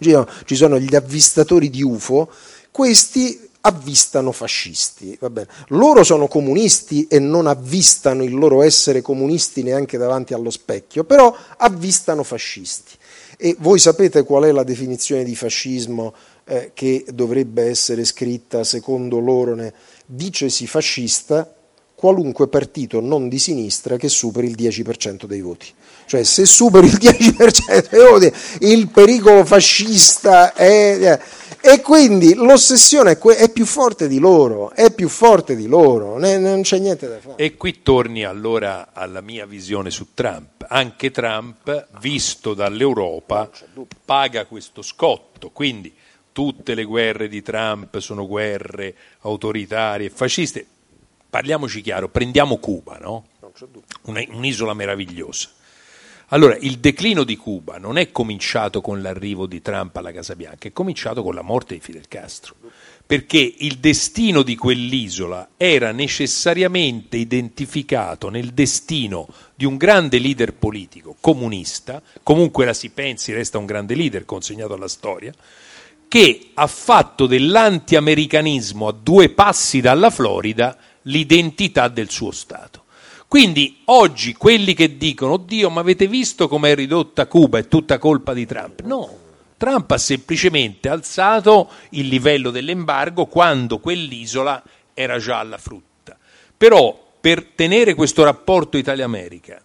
B: ci sono gli avvistatori di U F O, questi avvistano fascisti, va bene. Loro sono comunisti e non avvistano il loro essere comunisti neanche davanti allo specchio, però avvistano fascisti. E voi sapete qual è la definizione di fascismo eh, che dovrebbe essere scritta secondo loro? Ne, dicesi fascista qualunque partito non di sinistra che superi il dieci per cento dei voti. Cioè se superi il dieci per cento dei voti il pericolo fascista è... E quindi l'ossessione è, que- è più forte di loro, è più forte di loro, ne- non c'è niente da fare.
A: E qui torni allora alla mia visione su Trump. Anche Trump, visto dall'Europa, paga questo scotto, quindi tutte le guerre di Trump sono guerre autoritarie e fasciste. Parliamoci chiaro, prendiamo Cuba, no? Una, un'isola meravigliosa. Allora, il declino di Cuba non è cominciato con l'arrivo di Trump alla Casa Bianca, è cominciato con la morte di Fidel Castro, perché il destino di quell'isola era necessariamente identificato nel destino di un grande leader politico comunista, comunque la si pensi resta un grande leader consegnato alla storia, che ha fatto dell'anti-americanismo a due passi dalla Florida l'identità del suo Stato. Quindi oggi quelli che dicono oddio ma avete visto come è ridotta Cuba, è tutta colpa di Trump? No, Trump ha semplicemente alzato il livello dell'embargo quando quell'isola era già alla frutta. Però per tenere questo rapporto Italia-America,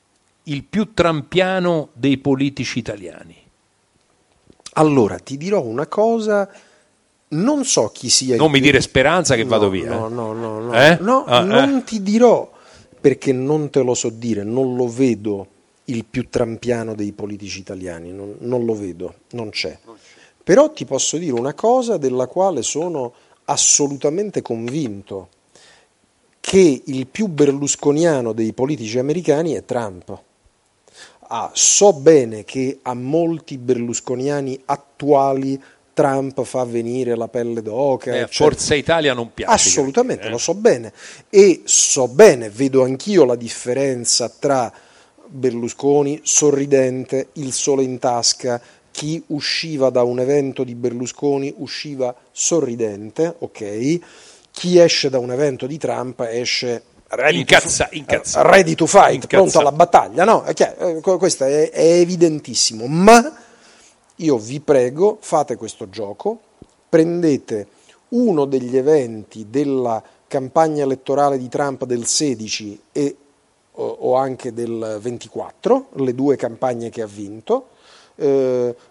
A: il più trampiano dei politici italiani.
B: Allora ti dirò una cosa, non so chi sia il
A: non
B: più...
A: mi dire Speranza che
B: no,
A: vado via.
B: No, no, no, no,
A: eh?
B: no
A: ah,
B: non
A: eh.
B: ti dirò, perché non te lo so dire, non lo vedo il più trampiano dei politici italiani, non, non lo vedo, non c'è. Però ti posso dire una cosa della quale sono assolutamente convinto, che il più berlusconiano dei politici americani è Trump. Ah, so bene che a molti berlusconiani attuali Trump fa venire la pelle d'oca.
A: Eh, Forza Italia non piace.
B: Assolutamente,
A: eh?
B: lo so bene. E so bene, vedo anch'io la differenza tra Berlusconi, sorridente, il sole in tasca, chi usciva da un evento di Berlusconi usciva sorridente, ok? Chi esce da un evento di Trump esce... Ready,
A: incazza,
B: to,
A: incazza.
B: ready to fight,
A: incazza.
B: Pronto alla battaglia, no? È chiaro, questo è, è evidentissimo, ma io vi prego, fate questo gioco, prendete uno degli eventi della campagna elettorale di Trump del sedici e, o, o anche del ventiquattro, le due campagne che ha vinto, eh,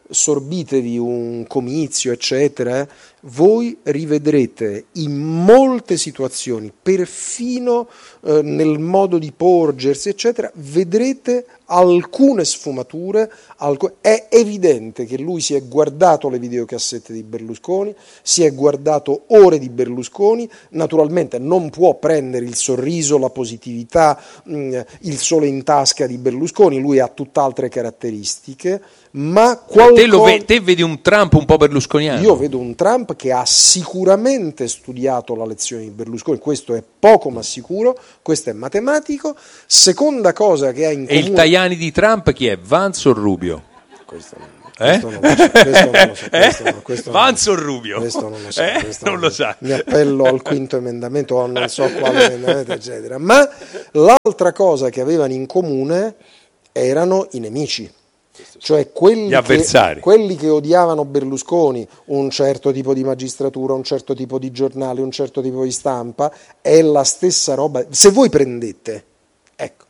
B: sorbitevi un comizio, eccetera, voi rivedrete in molte situazioni, perfino eh, nel modo di porgersi, eccetera, vedrete alcune sfumature. Alc- è evidente che lui si è guardato le videocassette di Berlusconi, si è guardato ore di Berlusconi, naturalmente non può prendere il sorriso, la positività, mh, il sole in tasca di Berlusconi, lui ha tutt'altre caratteristiche, ma qualcosa...
A: te, lo ve- te vedi un Trump un po' berlusconiano?
B: Io vedo un Trump che ha sicuramente studiato la lezione di Berlusconi, questo è poco ma sicuro, questo è matematico. Seconda cosa che ha in
A: e
B: comune...
A: il Tajani di Trump chi è? Vanzo o Rubio?
B: Questo non,
A: Eh?
B: questo non lo so, questo non lo so,
A: Eh?
B: questo non- questo non-
A: Vanzo o Rubio?
B: questo non lo so,
A: Eh?
B: questo
A: Non
B: non
A: lo sa.
B: Mi appello al quinto emendamento o non so quale emendamento, eccetera. Ma l'altra cosa che avevano in comune erano i nemici. Cioè quelli
A: Gli avversari.
B: Che, quelli che odiavano Berlusconi, un certo tipo di magistratura, un certo tipo di giornale, un certo tipo di stampa, è la stessa roba. Se voi prendete, ecco,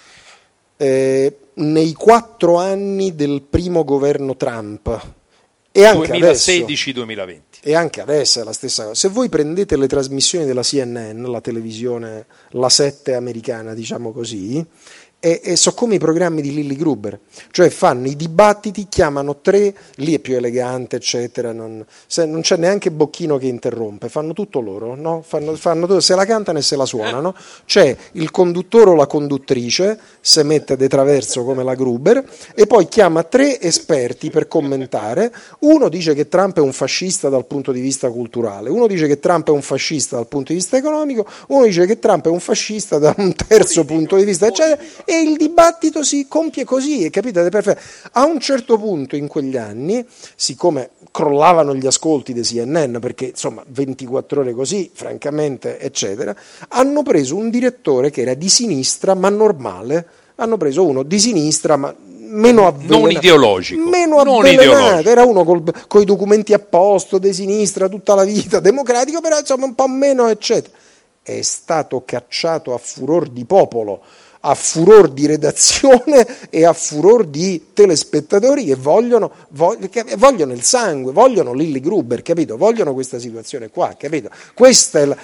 B: eh, nei quattro anni del primo governo Trump e anche
A: duemilasedici duemilaventi.
B: E anche adesso è la stessa cosa. Se voi prendete le trasmissioni della C N N, la televisione, la sette americana, diciamo così, e, e so come i programmi di Lilly Gruber, cioè fanno i dibattiti, chiamano tre, lì è più elegante, eccetera, non, se, non c'è neanche Bocchino che interrompe, fanno tutto loro, no? Fanno, fanno, se la cantano e se la suonano, c'è il conduttore o la conduttrice, se mette de traverso come la Gruber, e poi chiama tre esperti per commentare. Uno dice che Trump è un fascista dal punto di vista culturale, uno dice che Trump è un fascista dal punto di vista economico, uno dice che Trump è un fascista da un terzo punto di vista, eccetera, e il dibattito si compie così, capite? Perfetto. A un certo punto in quegli anni, siccome crollavano gli ascolti di C N N, perché insomma ventiquattro ore così, francamente, eccetera, hanno preso un direttore che era di sinistra ma normale, hanno preso uno di sinistra ma meno avvelenato,
A: non ideologico,
B: meno
A: non
B: avvelenato,
A: ideologico.
B: Era uno con i documenti a posto, di sinistra tutta la vita, democratico, però insomma un po' meno, eccetera. È stato cacciato a furor di popolo, a furor di redazione e a furor di telespettatori che vogliono, vogliono, vogliono il sangue, vogliono Lilly Gruber, capito? Vogliono questa situazione qua, capito? Questa è la,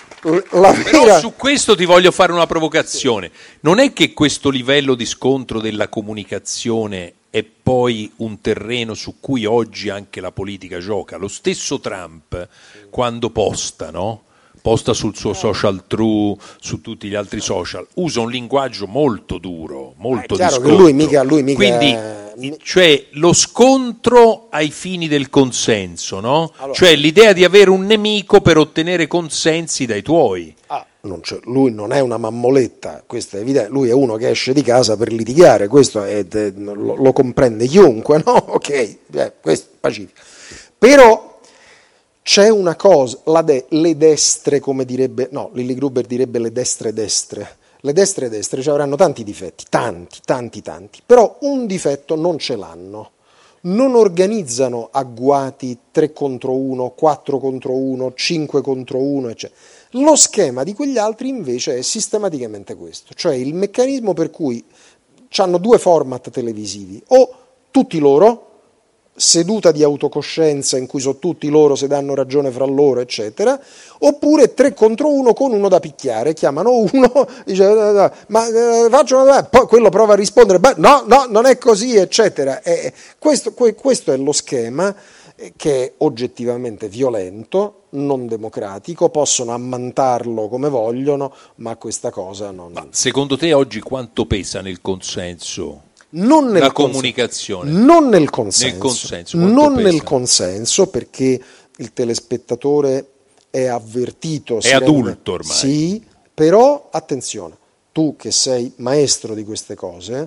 B: la vera...
A: Però su questo ti voglio fare una provocazione. Non è che questo livello di scontro della comunicazione è poi un terreno su cui oggi anche la politica gioca? Lo stesso Trump, quando posta, no? posta sul suo social true, su tutti gli altri social, usa un linguaggio molto duro, molto
B: è chiaro
A: di
B: che
A: scontro.
B: lui mica, lui mica
A: Quindi, cioè, lo scontro ai fini del consenso, no?
B: Allora,
A: cioè l'idea di avere un nemico per ottenere consensi dai tuoi.
B: Ah, non lui non è una mammoletta, questo è evidente, lui è uno che esce di casa per litigare, questo è, lo, lo comprende chiunque, no? Ok, eh, questo è pacifico. Però c'è una cosa, la de, le destre, come direbbe, no, Lilly Gruber direbbe le destre destre, le destre destre cioè, avranno tanti difetti, tanti, tanti, tanti, però un difetto non ce l'hanno, non organizzano agguati tre contro uno, quattro contro uno, cinque contro uno, eccetera. Lo schema di quegli altri invece è sistematicamente questo, cioè il meccanismo per cui hanno due format televisivi, o tutti loro, seduta di autocoscienza in cui so tutti loro se danno ragione fra loro, eccetera, oppure tre contro uno con uno da picchiare, chiamano uno, dice ma eh, faccio una domanda, poi quello prova a rispondere, no, no, non è così, eccetera. E questo, questo è lo schema che è oggettivamente violento, non democratico, possono ammantarlo come vogliono, ma questa cosa non...
A: Ma secondo te oggi quanto pesa nel consenso?
B: Non nel
A: la
B: consenso,
A: comunicazione,
B: non nel consenso,
A: nel consenso
B: non
A: pesa?
B: nel consenso, perché il telespettatore è avvertito,
A: è adulto ormai.
B: Sì, però attenzione, tu che sei maestro di queste cose,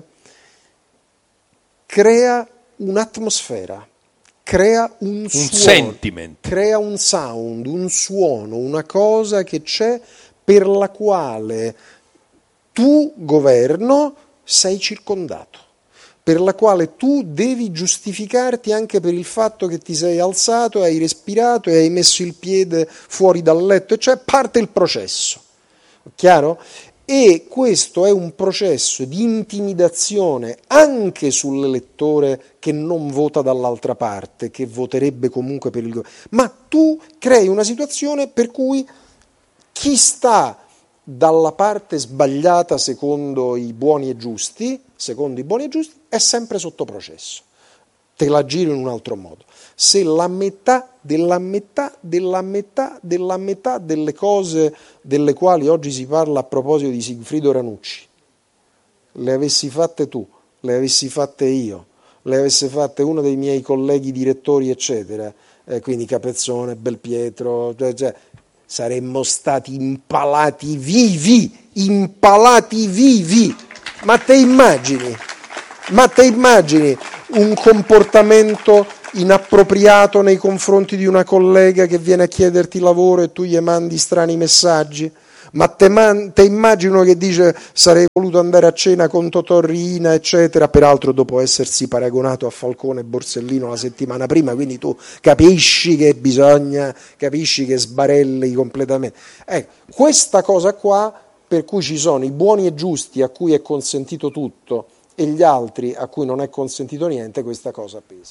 B: crea un'atmosfera, crea un,
A: un
B: suono,
A: sentiment,
B: crea un sound, un suono, una cosa che c'è per la quale tu, governo, sei circondato, per la quale tu devi giustificarti anche per il fatto che ti sei alzato, hai respirato e hai messo il piede fuori dal letto, cioè parte il processo, chiaro? E questo è un processo di intimidazione anche sull'elettore che non vota dall'altra parte, che voterebbe comunque per il governo. Ma tu crei una situazione per cui chi sta dalla parte sbagliata secondo i buoni e giusti, secondo i buoni e giusti, è sempre sotto processo. Te la giro in un altro modo. Se la metà della metà della metà della metà delle cose delle quali oggi si parla a proposito di Sigfrido Ranucci le avessi fatte tu, le avessi fatte io, le avesse fatte uno dei miei colleghi direttori, eccetera, eh, quindi Capezzone, Belpietro, cioè, cioè, saremmo stati impalati vivi, impalati vivi. Ma te immagini? Ma te immagini un comportamento inappropriato nei confronti di una collega che viene a chiederti lavoro e tu gli mandi strani messaggi? Ma te, man- te immagino che dice sarei voluto andare a cena con Totò Riina, eccetera, peraltro dopo essersi paragonato a Falcone e Borsellino la settimana prima, quindi tu capisci che bisogna, capisci che sbarelli completamente. Ecco, questa cosa qua, per cui ci sono i buoni e giusti a cui è consentito tutto e gli altri a cui non è consentito niente, questa cosa pesa.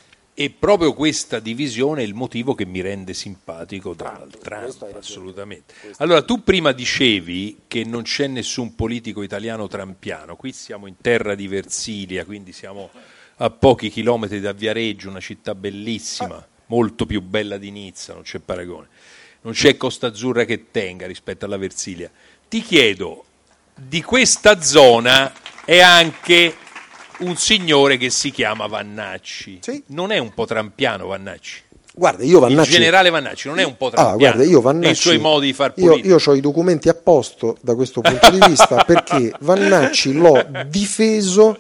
A: E proprio questa divisione è il motivo che mi rende simpatico Donald Trump, assolutamente. Allora, tu prima dicevi che non c'è nessun politico italiano trampiano, qui siamo in terra di Versilia, quindi siamo a pochi chilometri da Viareggio, una città bellissima, molto più bella di Nizza, non c'è paragone. Non c'è Costa Azzurra che tenga rispetto alla Versilia. Ti chiedo, di questa zona è anche un signore che si chiama Vannacci.
B: Sì.
A: Non è un po' trampiano Vannacci?
B: Guarda, io Vannacci...
A: Il generale Vannacci non è un po'
B: ah,
A: trampiano
B: guarda, io Vannacci,
A: nei suoi modi di far
B: io,
A: politica?
B: Io ho i documenti a posto da questo punto di vista perché Vannacci l'ho difeso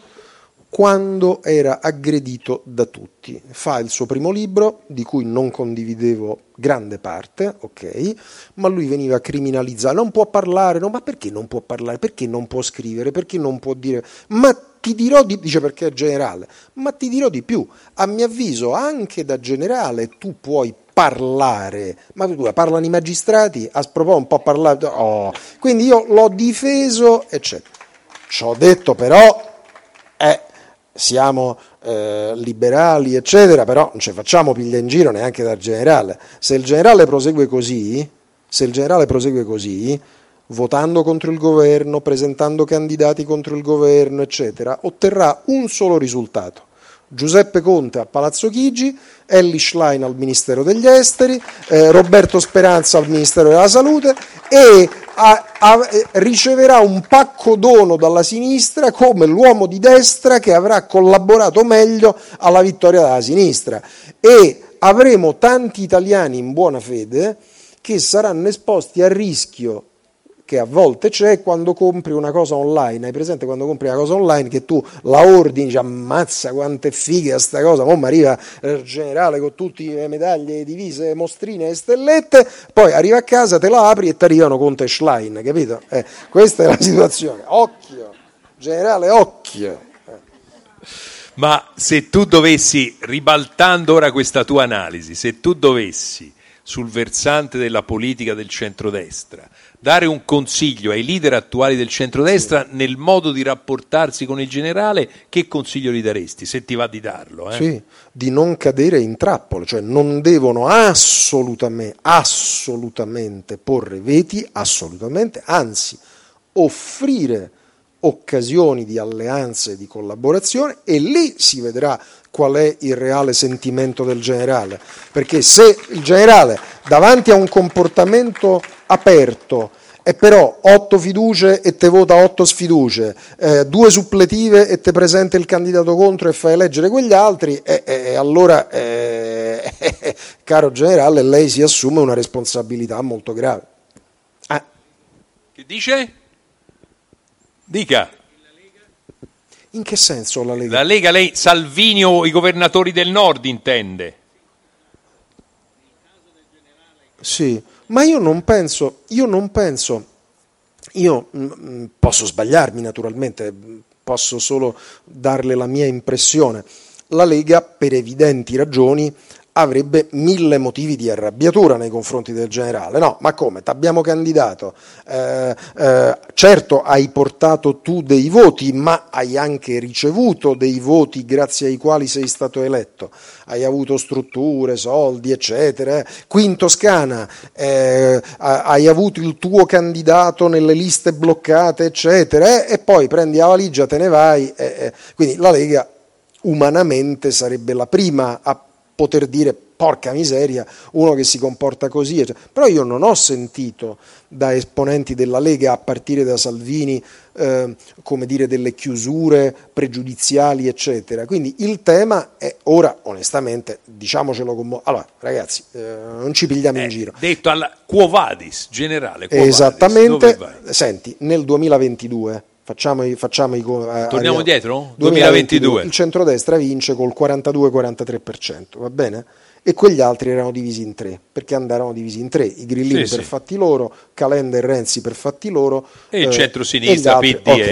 B: quando era aggredito da tutti. Fa il suo primo libro, di cui non condividevo grande parte, ok, ma lui veniva criminalizzato, non può parlare, no, ma perché non può parlare, perché non può scrivere, perché non può dire, ma ti dirò di, dice perché è generale, ma ti dirò di più, a mio avviso anche da generale tu puoi parlare, ma tu parlano i magistrati, a sproposito un po' parlato, oh. Quindi io l'ho difeso, eccetera. Ci ho detto però, eh, siamo eh, liberali, eccetera, però non ci facciamo piglia in giro neanche dal generale. Se il generale prosegue così, se il generale prosegue così, votando contro il governo, presentando candidati contro il governo, eccetera, otterrà un solo risultato. Giuseppe Conte a Palazzo Chigi, Elly Schlein al Ministero degli Esteri, eh, Roberto Speranza al Ministero della Salute e a, a, riceverà un pacco dono dalla sinistra come l'uomo di destra che avrà collaborato meglio alla vittoria della sinistra. E avremo tanti italiani in buona fede che saranno esposti al rischio che a volte c'è quando compri una cosa online. Hai presente quando compri una cosa online che tu la ordini, dici ammazza quanto è figa sta cosa, mo' mi arriva il generale con tutte le medaglie, divise, mostrine e stellette, poi arriva a casa, te la apri e ti arrivano Conte e Schlein, capito? Eh, questa è la situazione. Occhio, generale, occhio. Eh.
A: Ma se tu dovessi, ribaltando ora questa tua analisi, se tu dovessi sul versante della politica del centrodestra dare un consiglio ai leader attuali del centrodestra sì. nel modo di rapportarsi con il generale, che consiglio gli daresti, se ti va di darlo? Eh?
B: Sì, di non cadere in trappole, cioè non devono assolutamente, assolutamente porre veti, assolutamente, anzi offrire occasioni di alleanze e di collaborazione e lì si vedrà qual è il reale sentimento del generale, perché se il generale davanti a un comportamento aperto e però otto fiducie e te vota otto sfiducie, eh, due suppletive e te presenta il candidato contro e fa eleggere quegli altri, e eh, eh, allora, eh, eh, caro generale, lei si assume una responsabilità molto grave. Ah.
A: Che dice? Dica.
B: In che senso la Lega?
A: La Lega, lei, Salvini o i governatori del Nord intende?
B: Sì, ma io non penso, io non penso, io mh, posso sbagliarmi naturalmente, posso solo darle la mia impressione. La Lega, per evidenti ragioni, avrebbe mille motivi di arrabbiatura nei confronti del generale. No, ma come? T'abbiamo candidato, eh, eh, certo hai portato tu dei voti, ma hai anche ricevuto dei voti grazie ai quali sei stato eletto, hai avuto strutture, soldi, eccetera. Eh. Qui in Toscana eh, hai avuto il tuo candidato nelle liste bloccate, eccetera, eh, e poi prendi la valigia, te ne vai. Eh, eh. Quindi la Lega umanamente sarebbe la prima a poter dire porca miseria, uno che si comporta così, però io non ho sentito da esponenti della Lega, a partire da Salvini, eh, come dire, delle chiusure pregiudiziali, eccetera. Quindi il tema è ora, onestamente, diciamocelo con mo- allora ragazzi, eh, non ci pigliamo
A: eh, in
B: giro.
A: Detto alla Quo Vadis, generale Quo
B: Esattamente. Vadis, senti, nel duemilaventidue Facciamo i, facciamo i,
A: torniamo indietro?
B: duemilaventidue il centrodestra vince col quarantadue quarantatré per cento, va bene? E quegli altri erano divisi in tre, perché andarono divisi in tre, i grillini sì, per sì. fatti loro, Calenda e Renzi per fatti loro,
A: e il eh, centro-sinistra, P D, okay.